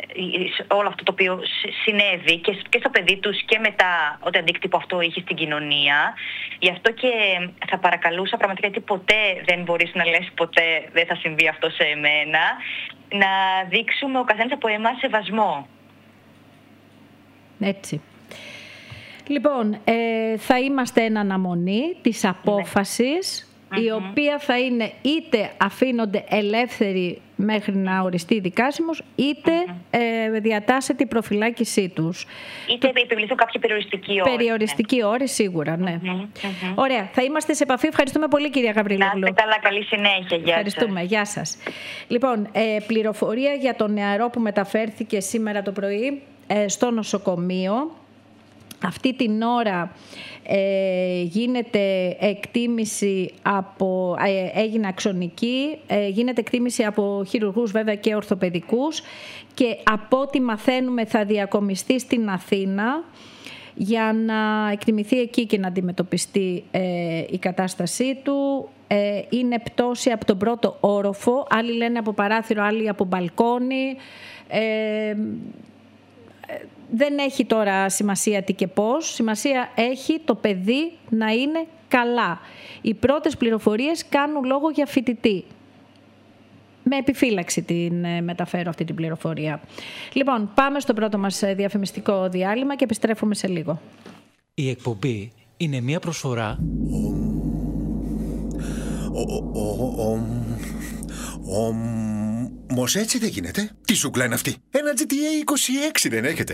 όλο αυτό το οποίο συνέβη και, και στο παιδί τους και μετά ότι αντίκτυπο αυτό είχε στην κοινωνία. Γι' αυτό και θα παρακαλούσα πραγματικά, γιατί ποτέ δεν μπορείς να λες ποτέ δεν θα συμβεί αυτό σε εμένα, να δείξουμε ο καθένας από εμάς σεβασμό. Έτσι. Λοιπόν, ε, θα είμαστε εν αναμονή της απόφασης, ναι. η οποία θα είναι είτε αφήνονται ελεύθεροι μέχρι να οριστεί δικάσιμος, είτε mm-hmm. ε, διατάσσεται η προφυλάκησή τους. Είτε το... επιβληθούν κάποια περιοριστική όρη. Περιοριστική ναι. όρη, σίγουρα, ναι. Mm-hmm. Mm-hmm. Ωραία, θα είμαστε σε επαφή. Ευχαριστούμε πολύ, κυρία Γαβριλόγλου. Να είστε καλά, καλή συνέχεια. Γεια Ευχαριστούμε, σας. Γεια σας. Λοιπόν, ε, πληροφορία για τον νεαρό που μεταφέρθηκε σήμερα το πρωί ε, στο νοσοκομείο. Αυτή την ώρα ε, γίνεται εκτίμηση από, ε, έγινε αξονική, ε, γίνεται εκτίμηση από χειρουργούς βέβαια και ορθοπαιδικούς και από ό,τι μαθαίνουμε θα διακομιστεί στην Αθήνα για να εκτιμηθεί εκεί και να αντιμετωπιστεί ε, η κατάστασή του. Ε, είναι πτώση από τον πρώτο όροφο, άλλοι λένε από παράθυρο, άλλοι από μπαλκόνι. Ε, Δεν έχει τώρα σημασία τι και πώς. Σημασία έχει το παιδί να είναι καλά. Οι πρώτες πληροφορίες κάνουν λόγο για φοιτητή. Με επιφύλαξη την μεταφέρω αυτή την πληροφορία. Λοιπόν, πάμε στο πρώτο μας διαφημιστικό διάλειμμα και επιστρέφουμε σε λίγο. Η εκπομπή είναι μια προσφορά... Όμως έτσι δεν γίνεται. Τι ζούγκλα είναι αυτή? Ένα τζι τι έι είκοσι έξι δεν έχετε?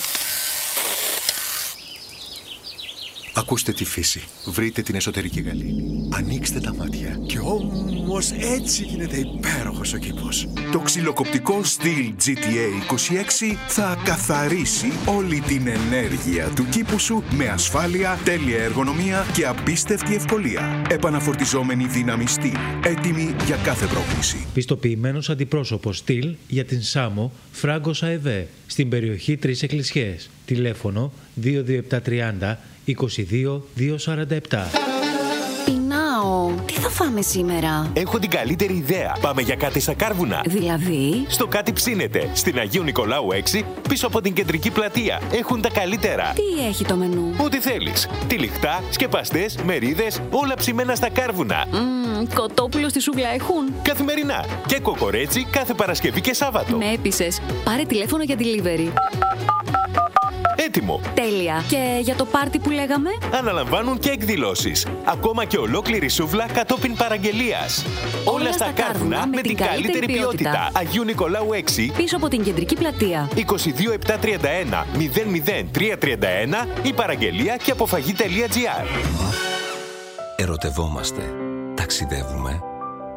Ακούστε τη φύση. Βρείτε την εσωτερική γαλήνη. Ανοίξτε τα μάτια. Και όμως έτσι γίνεται υπέροχος ο κήπος. Το ξυλοκοπτικό Stihl τζι τι έι είκοσι έξι θα καθαρίσει όλη την ενέργεια του κήπου σου με ασφάλεια, τέλεια εργονομία και απίστευτη ευκολία. Επαναφορτιζόμενη δύναμη Stihl. Έτοιμη για κάθε πρόκληση. Πιστοποιημένος αντιπρόσωπος Stihl για την Σάμο, Φράγκος ΑΕΒ, στην περιοχή Τρεις Εκκλησιές. Τηλέφωνο δύο δύο επτά τριάντα είκοσι δύο διακόσια σαράντα επτά. Πεινάω. Τι θα φάμε σήμερα? Έχω την καλύτερη ιδέα. Πάμε για κάτι στα Κάρβουνα. Δηλαδή? Στο Κάτι Ψήνεται. Στην Αγίου Νικολάου έξι, πίσω από την κεντρική πλατεία. Έχουν τα καλύτερα. Τι έχει το μενού? Ό,τι θέλεις. Τυλιχτά, σκεπαστές, μερίδες, όλα ψημένα στα Κάρβουνα. Mm, κοτόπουλο στη σούγκλα έχουν? Καθημερινά. Και κοκορέτσι κάθε Παρασκευή και Σάββατο. Με έπεισες. Πάρε τηλέφωνο για delivery. Έτοιμο. Τέλεια. Και για το πάρτι που λέγαμε? Αναλαμβάνουν και εκδηλώσεις. Ακόμα και ολόκληρη σούβλα κατόπιν παραγγελίας. Όλα, Όλα στα Κάρβουνα με την καλύτερη ποιότητα. ποιότητα. Αγίου Νικολάου έξι. Πίσω από την κεντρική πλατεία. είκοσι δύο επτά τριάντα ένα μηδέν μηδέν τρία τριάντα ένα ή παραγγελία και αποφαγή τελεία τζι άρ. Ερωτευόμαστε. Ταξιδεύουμε.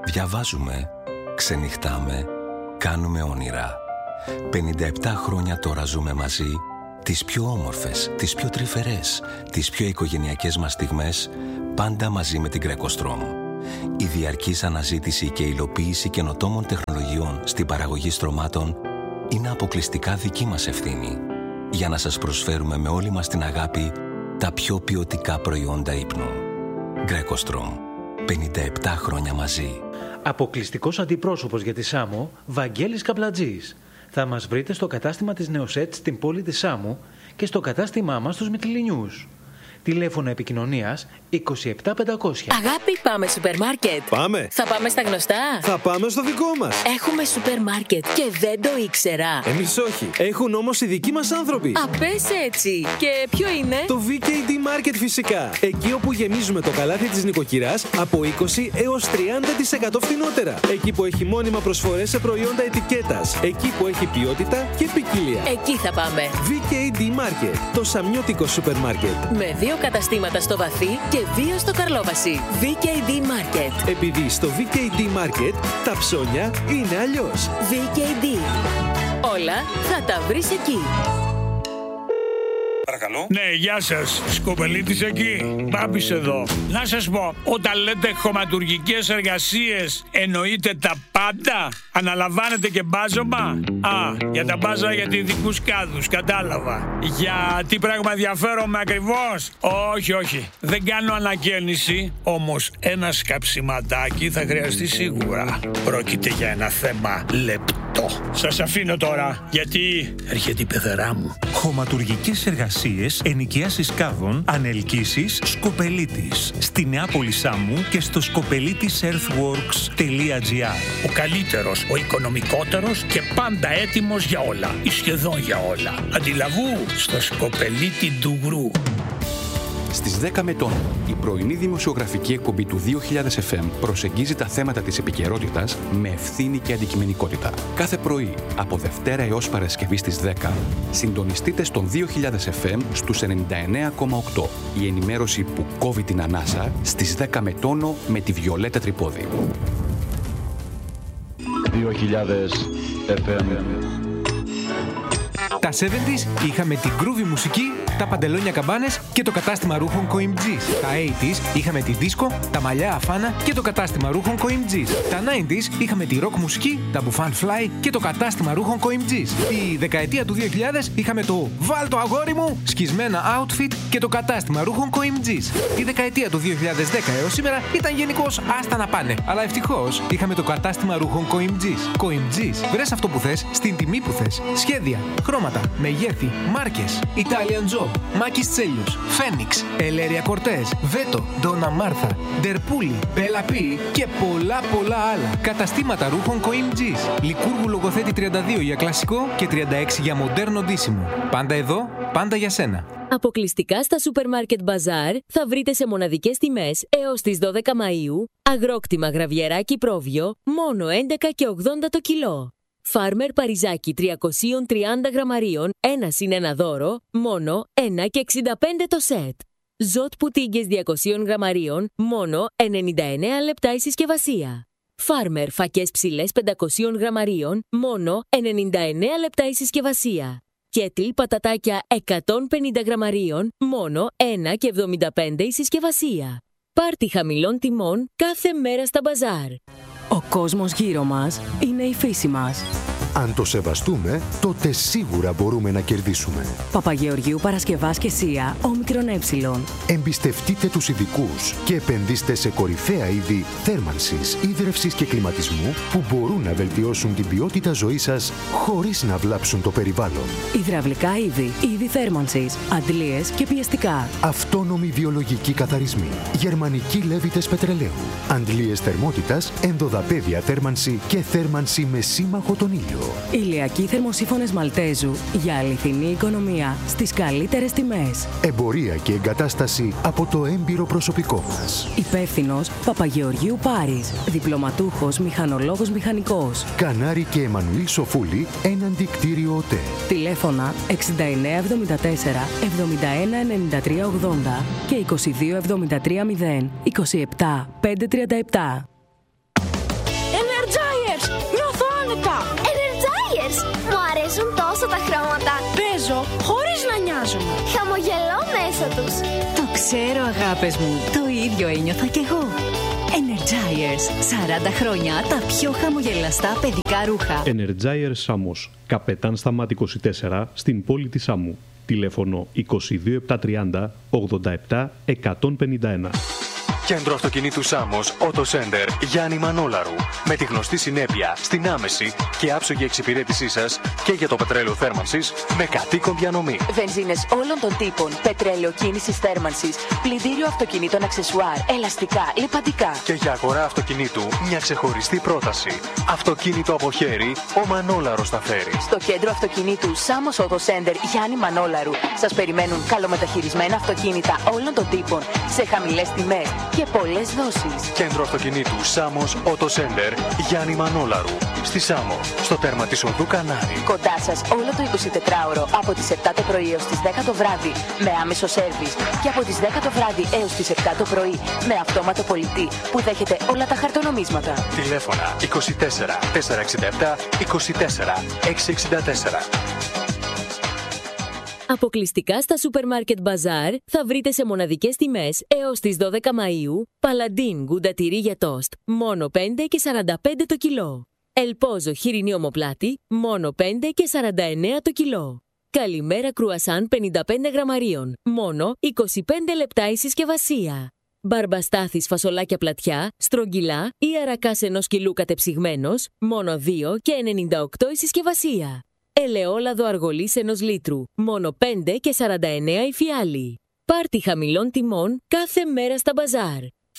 Διαβάζουμε, ξενυχτάμε, κάνουμε όνειρα. πενήντα επτά χρόνια τώρα ζούμε μαζί, τις πιο όμορφες, τις πιο τρυφερές, τις πιο οικογενειακές μας στιγμές, πάντα μαζί με την Greco-Strom. Η διαρκής αναζήτηση και υλοποίηση καινοτόμων τεχνολογιών στην παραγωγή στρωμάτων είναι αποκλειστικά δική μας ευθύνη, για να σας προσφέρουμε με όλη μας την αγάπη τα πιο ποιοτικά προϊόντα ύπνου. Greco-Strom. πενήντα επτά χρόνια μαζί. Αποκλειστικός αντιπρόσωπος για τη Σάμο, Βαγγέλης Καπλατζής. Θα μας βρείτε στο κατάστημα της Νεοσέτ στην πόλη της Σάμου και στο κατάστημά μας στους Μυτιληνιούς. Τηλέφωνο επικοινωνίας είκοσι επτά πεντακόσια. Αγάπη, πάμε σούπερ μάρκετ. Πάμε. Θα πάμε στα γνωστά. Θα πάμε στο δικό μας. Έχουμε σούπερ μάρκετ και δεν το ήξερα. Εμείς όχι. Έχουν όμως οι δικοί μας άνθρωποι. Α, πες έτσι. Και ποιο είναι? Το βι κέι ντι Market φυσικά. Εκεί όπου γεμίζουμε το καλάθι της νοικοκυράς από είκοσι έως τριάντα τοις εκατό φθηνότερα. Εκεί που έχει μόνιμα προσφορές σε προϊόντα ετικέτας. Εκεί που έχει ποιότητα και ποικιλία. Εκεί θα πάμε. βι κέι ντι Market. Το σαμιώτικο σούπερ μάρκετ. Με δύο καταστήματα στο Βαθύ και δύο στο Καρλόβαση. βι κέι ντι Market. Επειδή στο βι κέι ντι Market τα ψώνια είναι αλλιώς. βι κέι ντι. Όλα θα τα βρεις εκεί. Παρακαλώ. Ναι, γεια σας. Σκοπελίτης εκεί. Μπάμπης εδώ. Να σας πω, όταν λέτε χωματουργικές εργασίες, εννοείτε τα πάντα? Αναλαμβάνετε και μπάζωμα? Α, για τα μπάζα για ειδικούς κάδους, κατάλαβα. Για τι πράγμα ενδιαφέρομαι ακριβώς? Όχι, όχι. Δεν κάνω ανακαίνιση, όμως ένα σκαψιματάκι θα χρειαστεί σίγουρα. Πρόκειται για ένα θέμα λεπτό. Σας αφήνω τώρα, γιατί έρχεται η πεθερά μου. Χωματουργικές εργασίες, ενοικίασης κάδων, ανελκύσεις, Σκοπελίτης. Στη Νεάπολη Σάμου και στο σκοπελίτης earthworks τελεία τζι άρ. Ο καλύτερος, ο οικονομικότερος και πάντα έτοιμος για όλα. Ή σχεδόν για όλα. Αντιλαβού στο Σκοπελίτη Ντουγρού. Στις δέκα με τόνο, η πρωινή δημοσιογραφική εκπομπή του δύο χιλιάδες εφ εμ προσεγγίζει τα θέματα της επικαιρότητας με ευθύνη και αντικειμενικότητα. Κάθε πρωί, από Δευτέρα έως Παρασκευή στις δέκα, συντονιστείτε στον δύο χιλιάδες εφ εμ στους ενενήντα εννέα κόμμα οκτώ. Η ενημέρωση που κόβει την ανάσα στις δέκα με τόνο με τη Βιολέτα Τρυπόδη. δύο χιλιάδες εφ εμ. Τα εβδομήντα είχαμε την groovy μουσική, τα παντελόνια καμπάνες και το κατάστημα ρούχων Coimg's. Τα ογδόντα είχαμε τη δίσκο, τα μαλλιά αφάνα και το κατάστημα ρούχων Coimg's. Τα ενενήντα είχαμε τη rock μουσική, τα μπουφάν fly και το κατάστημα ρούχων Coimg's. Τη δεκαετία του δύο χιλιάδες είχαμε το «Βάλ το αγόρι μου» σκισμένα outfit και το κατάστημα ρούχων Coimg's. Η δεκαετία του δύο χιλιάδες δέκα έως σήμερα ήταν γενικώς άστα να πάνε. Αλλά ευτυχώς είχαμε το κατάστημα ρούχων Coimg's. Coimg's, βρες αυτό που θες, στην τιμή που θες. Σχέδια, χρώματα, μεγέθη, μάρκες, Italian Job, Μάκης Τσέλιους, Φένιξ, Ελέρια Κορτές, Βέτο, Ντόνα Μάρθα, Ντερπούλη, Μπελαπή και πολλά πολλά άλλα. Καταστήματα ρούχων Coimg's. Λικούργου Λογοθέτη τριάντα δύο για κλασικό και τριάντα έξι για μοντέρνο ντύσιμο. Πάντα εδώ, πάντα για σένα. Αποκλειστικά στα Σούπερ Μάρκετ Μπαζάρ θα βρείτε σε μοναδικές τιμές έως τις δώδεκα Μαΐου αγρόκτημα γραβιεράκι πρόβιο μόνο έντεκα και ογδόντα το κιλό. Φάρμερ Παριζάκι τριακόσια τριάντα γραμμαρίων, ένα συν ένα δώρο, μόνο ένα και εξήντα πέντε το σετ. Ζωτ Πουτίγκες διακόσια γραμμαρίων, μόνο ενενήντα εννέα λεπτά η συσκευασία. Φάρμερ Φακές ψηλές πεντακόσια γραμμαρίων, μόνο ενενήντα εννέα λεπτά η συσκευασία. Κέτλ πατατάκια εκατόν πενήντα γραμμαρίων, μόνο ένα και εβδομήντα πέντε η συσκευασία. Πάρτι χαμηλών τιμών κάθε μέρα στα μπαζάρ. Ο κόσμος γύρω μας είναι η φύση μας. Αν το σεβαστούμε, τότε σίγουρα μπορούμε να κερδίσουμε. Παπαγεωργίου Παρασκευάς και Σία, όμικρον ε. Εμπιστευτείτε τους ειδικούς και επενδύστε σε κορυφαία είδη θέρμανσης, ίδρευσης και κλιματισμού που μπορούν να βελτιώσουν την ποιότητα ζωής σας χωρίς να βλάψουν το περιβάλλον. Υδραυλικά είδη, είδη θέρμανσης, αντλίες και πιεστικά. Αυτόνομοι βιολογικοί καθαρισμοί, γερμανικοί λέβητες πετρελαίου, αντλίες θερμότητας, ενδοδαπέδια θέρμανση και θέρμανση με σύμμαχο τον ήλιο. Ηλιακοί θερμοσύφωνες Μαλτέζου για αληθινή οικονομία στις καλύτερες τιμές. Εμπορία και εγκατάσταση από το έμπειρο προσωπικό μας. Υπεύθυνος Παπαγεωργίου Πάρης. Διπλωματούχος μηχανολόγος μηχανικός. Κανάρη και Εμμανουήλ Σοφούλη, έναντι κτίριο ΟΤΕ. Τηλέφωνα εξήντα εννέα εβδομήντα τέσσερα εβδομήντα ένα ενενήντα τρία ογδόντα και είκοσι δύο εβδομήντα τρία μηδέν είκοσι επτά πεντακόσια τριάντα επτά. Ξέρω, αγάπες μου, το ίδιο ένιωθα κι εγώ. Energizers, σαράντα χρόνια τα πιο χαμογελαστά παιδικά ρούχα. Energizers Σάμος, Καπετάν Σταμάτη είκοσι τέσσερα, στην πόλη της Σάμου. Τηλέφωνο είκοσι δύο επτακόσια τριάντα ογδόντα επτά εκατόν πενήντα ένα. Κέντρο αυτοκινήτου Σάμος Auto Center Γιάννη Μανόλαρου. Με τη γνωστή συνέπεια στην άμεση και άψογη εξυπηρέτησή σας και για το πετρέλαιο θέρμανσης με κατοίκον διανομή. Βενζίνες όλων των τύπων, πετρέλαιο κίνησης θέρμανσης, πλυντήριο αυτοκινήτων αξεσουάρ, ελαστικά, λιπαντικά. Και για αγορά αυτοκινήτου μια ξεχωριστή πρόταση. Αυτοκίνητο από χέρι, ο Μανόλαρος θα φέρει. Στο κέντρο αυτοκινήτου Σάμος Auto Center Γιάννη Μανόλαρου σας περιμένουν καλομεταχειρισμένα αυτοκίνητα όλων των τύπων σε χαμηλές τιμές και πολλές δόσεις. Κέντρο αυτοκινήτου Σάμος Auto Center Γιάννη Μανόλαρου. Στη Σάμο, στο τέρμα της οδού Κανάρη. Κοντά σας όλο το εικοσιτετράωρο από τις επτά το πρωί έως τις δέκα το βράδυ με άμεσο σέρβις και από τις δέκα το βράδυ έως τις επτά το πρωί με αυτόματο πολιτή που δέχεται όλα τα χαρτονομίσματα. Τηλέφωνα είκοσι τέσσερα τετρακόσια εξήντα επτά είκοσι τέσσερα εξακόσια εξήντα τέσσερα. Αποκλειστικά στα Supermarket Bazaar θα βρείτε σε μοναδικές τιμές έως τις δώδεκα Μαΐου Παλαντίν γκούντα τυρί για τόστ, μόνο πέντε και σαράντα πέντε το κιλό. Ελπόζο χοιρινή ομοπλάτη, μόνο πέντε και σαράντα εννέα το κιλό. Καλημέρα κρουασάν πενήντα πέντε γραμμαρίων, μόνο είκοσι πέντε λεπτά η συσκευασία. Μπαρμπαστάθης φασολάκια πλατιά, στρογγυλά ή αρακάς ενός κιλού κατεψυγμένος, μόνο δύο και ενενήντα οκτώ η συσκευασία. Ελαιόλαδο αργολής ενός λίτρου, μόνο πέντε και σαράντα εννέα η φιάλη. Πάρτι χαμηλών τιμών κάθε μέρα στα μπαζάρ.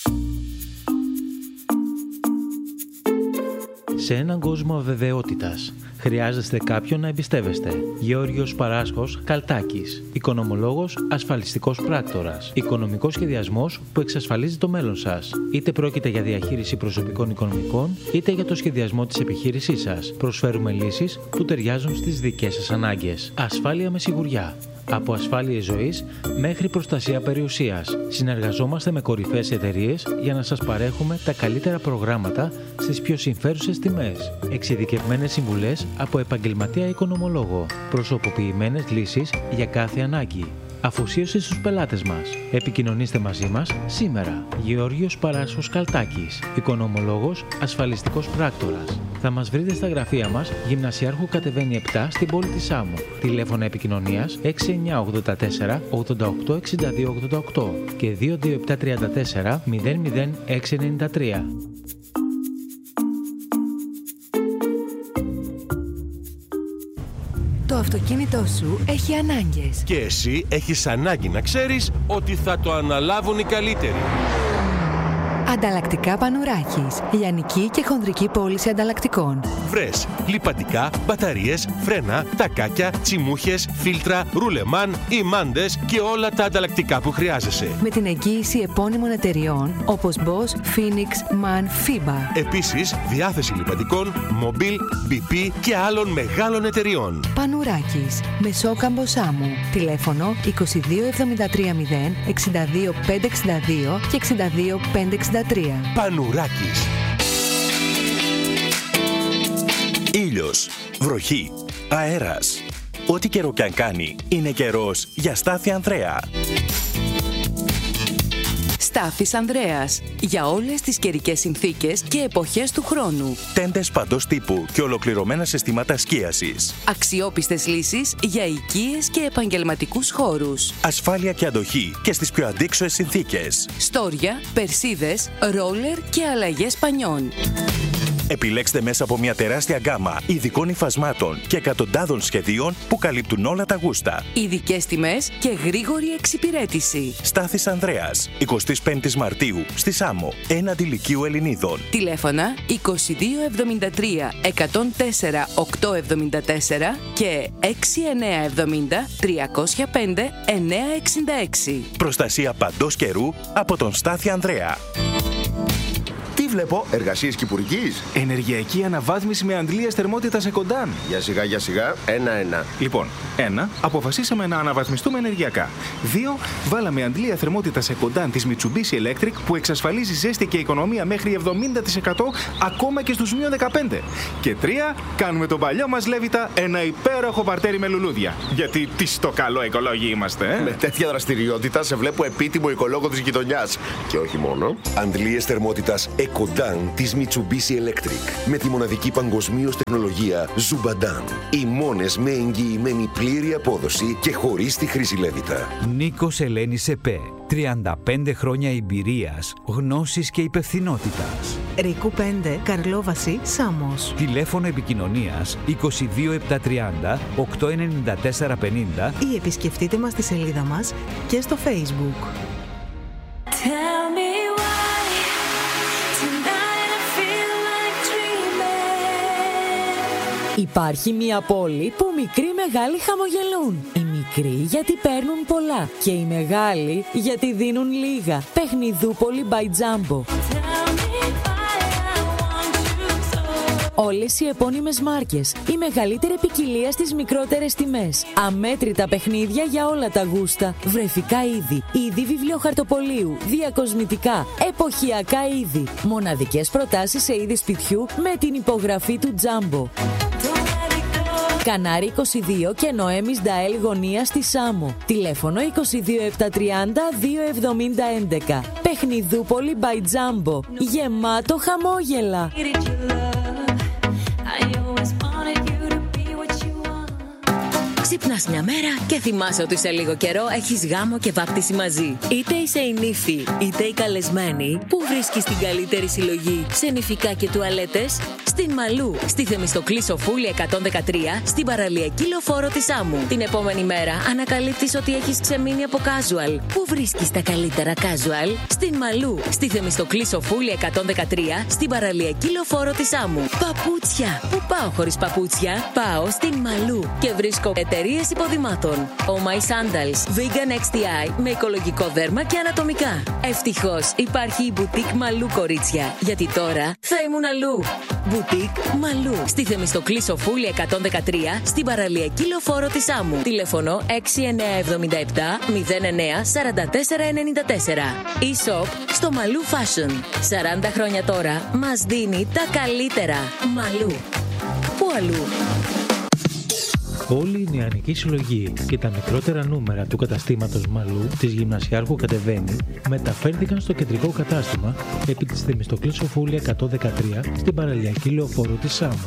Σε έναν κόσμο αβεβαιότητας, χρειάζεστε κάποιον να εμπιστεύεστε. Γεώργιος Παράσχος Καλτάκης. Οικονομολόγος, ασφαλιστικός πράκτορας. Οικονομικός σχεδιασμός που εξασφαλίζει το μέλλον σας. Είτε πρόκειται για διαχείριση προσωπικών οικονομικών, είτε για το σχεδιασμό της επιχείρησής σας. Προσφέρουμε λύσεις που ταιριάζουν στις δικές σας ανάγκες. Ασφάλεια με σιγουριά. Από ασφάλειες ζωής μέχρι προστασία περιουσίας. Συνεργαζόμαστε με κορυφαίες εταιρείες για να σας παρέχουμε τα καλύτερα προγράμματα στις πιο συμφέρουσες τιμές. Εξειδικευμένες συμβουλές από επαγγελματία οικονομολόγο. Προσωποποιημένες λύσεις για κάθε ανάγκη. Αφοσίωση στους πελάτες μας. Επικοινωνήστε μαζί μας σήμερα. Γεώργιος Παράσχος Καλτάκης. Οικονομολόγος, ασφαλιστικός πράκτορας. Θα μας βρείτε στα γραφεία μας, Γυμνασιάρχου Κατεβαίνει επτά στην πόλη της Σάμου. Τηλέφωνα επικοινωνίας έξι εννιά ογδόντα τέσσερα ογδόντα οκτώ εξήντα δύο ογδόντα οκτώ και δύο δύο επτά τριάντα τέσσερα μηδέν μηδέν έξι ενενήντα τρία. Το αυτοκίνητό σου έχει ανάγκες. Και εσύ έχεις ανάγκη να ξέρεις ότι θα το αναλάβουν οι καλύτεροι. Ανταλλακτικά Πανουράκης. Λιανική και χονδρική πώληση ανταλλακτικών. Βρες λιπαντικά, μπαταρίες, φρένα, τακάκια, τσιμούχες, φίλτρα, ρουλεμάν, ημάντες και όλα τα ανταλλακτικά που χρειάζεσαι. Με την εγγύηση επώνυμων εταιριών όπως Bosch, Phoenix, MAN, FIBA. Επίσης, διάθεση λιπαντικών, Mobil, μπι πι και άλλων μεγάλων εταιριών. Πανουράκης. Μεσόκαμπο Σάμου. Τηλέφωνο είκοσι δύο εβδομήντα τρία μηδέν εξήντα δύο πεντακόσια εξήντα δύο και εξήντα δύο πεντακόσια εξήντα τρία. Πανουράκης. Ήλιος, βροχή, αέρας. Ό,τι καιρό κι αν κάνει, είναι καιρός για Στάθη Ανδρέα. Στάθης Ανδρέας. Για όλες τις καιρικές συνθήκες και εποχές του χρόνου. Τέντες παντός τύπου και ολοκληρωμένα συστήματα σκίασης. Αξιόπιστες λύσεις για οικίες και επαγγελματικούς χώρους. Ασφάλεια και αντοχή και στις πιο αντίξωες συνθήκες. Στόρια, περσίδες, ρόλερ και αλλαγές πανιών. Επιλέξτε μέσα από μια τεράστια γκάμα ειδικών υφασμάτων και εκατοντάδων σχεδίων που καλύπτουν όλα τα γούστα. Ειδικές τιμές και γρήγορη εξυπηρέτηση. Στάθης Ανδρέας, εικοστή πέμπτη Μαρτίου, στη Σάμο, έναντι Λυκείου Ελληνίδων. Τηλέφωνα είκοσι δύο εβδομήντα τρία εκατόν τέσσερα οκτακόσια εβδομήντα τέσσερα και έξι εννιά εβδομήντα τριακόσια πέντε εννιακόσια εξήντα έξι. Προστασία παντός καιρού από τον Στάθη Ανδρέα. βλέπω, εργασίες κυπουρικής. Ενεργειακή αναβάθμιση με αντλίες θερμότητας Εκοντάν. Για σιγά, για σιγά, ένα-ένα. Λοιπόν, ένα, αποφασίσαμε να αναβαθμιστούμε ενεργειακά. Δύο, βάλαμε αντλία θερμότητας Εκοντάν της Mitsubishi Electric που εξασφαλίζει ζέστη και οικονομία μέχρι εβδομήντα τοις εκατό ακόμα και στους μείον δεκαπέντε. Και τρία, κάνουμε τον παλιό μας Λέβητα ένα υπέροχο παρτέρι με λουλούδια. Γιατί τι στο καλό οικολόγοι είμαστε, ε? Με τέτοια δραστηριότητα σε βλέπω επίτιμο οικολόγο της γειτονιάς. Και όχι μόνο. Αντλίες θερμότητας Ecodan της Mitsubishi Electric. Με τη μοναδική παγκοσμίως τεχνολογία Zubadan. Οι μόνες με εγγυημένη πλήρη απόδοση και χωρίς τη χρήση Λέβητα. Νίκος Ελένης ΕΠΕ. τριάντα πέντε χρόνια εμπειρίας, γνώσης και υπευθυνότητας. Ρίκου πέντε, Καρλόβαση, Σάμος. Τηλέφωνο επικοινωνίας είκοσι δύο επτακόσια τριάντα οκτακόσια ενενήντα τέσσερα πενήντα ή επισκεφτείτε μας στη σελίδα μας και στο Facebook. Υπάρχει μια πόλη που μικροί μεγάλοι χαμογελούν. Οι μικροί γιατί παίρνουν πολλά και οι μεγάλοι γιατί δίνουν λίγα. Παιχνιδούπολη by Jumbo. Όλες οι επώνυμες μάρκες, η μεγαλύτερη ποικιλία στις μικρότερες τιμές. Αμέτρητα παιχνίδια για όλα τα γούστα. Βρεφικά είδη, είδη βιβλιοχαρτοπολίου, διακοσμητικά, εποχιακά είδη. Μοναδικές προτάσεις σε είδη σπιτιού με την υπογραφή του Jumbo. Κανάρι είκοσι δύο και Νοέμις Νταέλ γωνία στη Σάμο. Τηλέφωνο είκοσι δύο επτακόσια τριάντα δύο εβδομήντα έντεκα. Παιχνιδούπολη by Jumbo. Γεμάτο χαμόγελα. Ξυπνάς μια μέρα και θυμάσαι ότι σε λίγο καιρό έχεις γάμο και βάπτιση μαζί. Είτε είσαι η νύφη, είτε η καλεσμένη, που βρίσκεις την καλύτερη συλλογή σε νηφικά και τουαλέτες? Στην Μαλού, στη Θεμιστοκλή Σοφούλη εκατόν δεκατρία, στην παραλιακή λεωφόρο της Άμμου. Την επόμενη μέρα ανακαλύπτεις ότι έχεις ξεμείνει από casual. Πού βρίσκεις τα καλύτερα casual? Στην Μαλού, στη Θεμιστοκλή Σοφούλη εκατόν δεκατρία, στην παραλιακή λεωφόρο της Άμμου. Παπούτσια! Πού πάω χωρίς παπούτσια? Πάω στην Μαλού και βρίσκω εταιρείες υποδημάτων. Oh My Sandals, Vegan εξ τι άι με οικολογικό δέρμα και ανατομικά. Ευτυχώς υπάρχει η Boutique Μαλού, κορίτσια, γιατί τώρα θα ήμουν αλλού. Boutique Μαλού, στη Θεμιστοκλή Σοφούλη εκατόν δεκατρία, στην παραλιακή λεωφόρο της Άμμου. Τηλέφωνο έξι εννιά εβδομήντα επτά μηδέν εννιά σαράντα τέσσερα ενενήντα τέσσερα. E-shop στο Μαλού Fashion. σαράντα χρόνια τώρα μας δίνει τα καλύτερα. Μαλού. Πού αλλού? Όλη η νεανική συλλογή και τα μικρότερα νούμερα του καταστήματος Μαλού της Γυμνασιάρχου Κατεβαίνει μεταφέρθηκαν στο κεντρικό κατάστημα επί της Θεμιστοκλής Σοφούλη εκατόν δεκατρία στην παραλιακή λεωφόρο της Σάμου.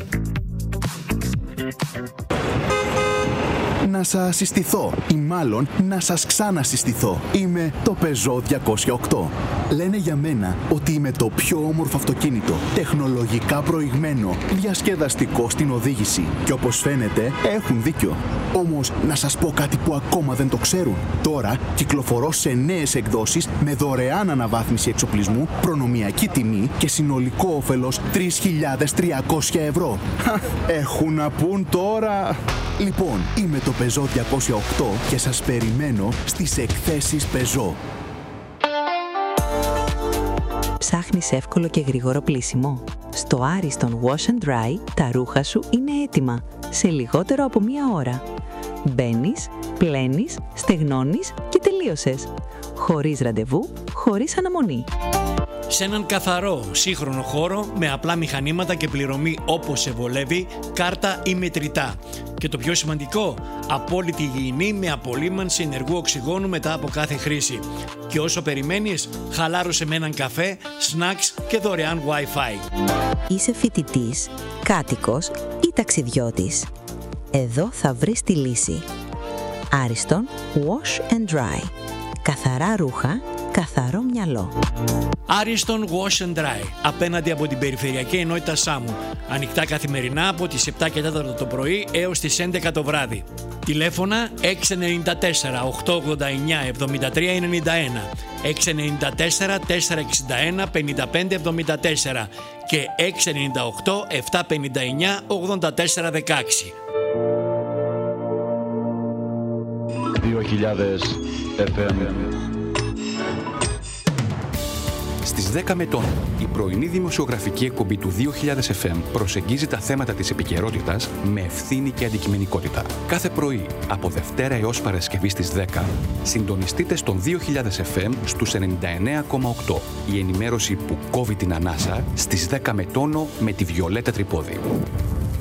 Να σας συστηθώ ή μάλλον να σας ξανασυστηθώ. Είμαι το Peugeot διακόσια οκτώ. Λένε για μένα ότι είμαι το πιο όμορφο αυτοκίνητο, τεχνολογικά προηγμένο, διασκεδαστικό στην οδήγηση. Και όπως φαίνεται έχουν δίκιο. Όμως να σας πω κάτι που ακόμα δεν το ξέρουν. Τώρα κυκλοφορώ σε νέες εκδόσεις με δωρεάν αναβάθμιση εξοπλισμού, προνομιακή τιμή και συνολικό όφελος τρεις χιλιάδες τριακόσια ευρώ. Έχουν να πούν τώρα. Λοιπόν, είμαι το Peugeot διακόσια οκτώ και σας περιμένω στις εκθέσεις Peugeot. Ψάχνεις εύκολο και γρήγορο πλύσιμο? Στο Ariston Wash and Dry τα ρούχα σου είναι έτοιμα σε λιγότερο από μία ώρα. Μπαίνεις, πλένεις, στεγνώνεις και τελείωσες. Χωρίς ραντεβού, χωρίς αναμονή. Σε έναν καθαρό, σύγχρονο χώρο με απλά μηχανήματα και πληρωμή όπως σε βολεύει, κάρτα ή μετρητά. Και το πιο σημαντικό, απόλυτη υγιεινή με απολύμανση ενεργού οξυγόνου μετά από κάθε χρήση. Και όσο περιμένεις, χαλάρωσε με έναν καφέ, snacks και δωρεάν Wi-Fi. Είσαι φοιτητής, κάτοικος ή ταξιδιώτης? Εδώ θα βρεις τη λύση. Ariston Wash and Dry. Καθαρά ρούχα, καθαρό μυαλό. Ariston Wash and Dry, απέναντι από την Περιφερειακή Ενότητα Σάμου. Ανοιχτά καθημερινά από τις επτά και τέσσερα το πρωί έως τις έντεκα το βράδυ. Τηλέφωνα έξι εννιά τέσσερα οκτακόσια ογδόντα εννιά εβδομήντα τρία ενενήντα ένα, έξι εννιά τέσσερα τετρακόσια εξήντα ένα πενήντα πέντε εβδομήντα τέσσερα και έξι εννιά οκτώ επτακόσια πενήντα εννιά ογδόντα τέσσερα δεκαέξι. δύο χιλιάδες εφ εμ. Στις δέκα με τόνο, η πρωινή δημοσιογραφική εκπομπή του δύο χιλιάδες εφ εμ προσεγγίζει τα θέματα της επικαιρότητας με ευθύνη και αντικειμενικότητα. Κάθε πρωί, από Δευτέρα έως Παρασκευή στις δέκα, συντονιστείτε στον δύο χιλιάδες εφ εμ στους ενενήντα εννέα κόμμα οκτώ. Η ενημέρωση που κόβει την ανάσα στις δέκα με τόνο με τη Βιολέτα Τρυπόδη.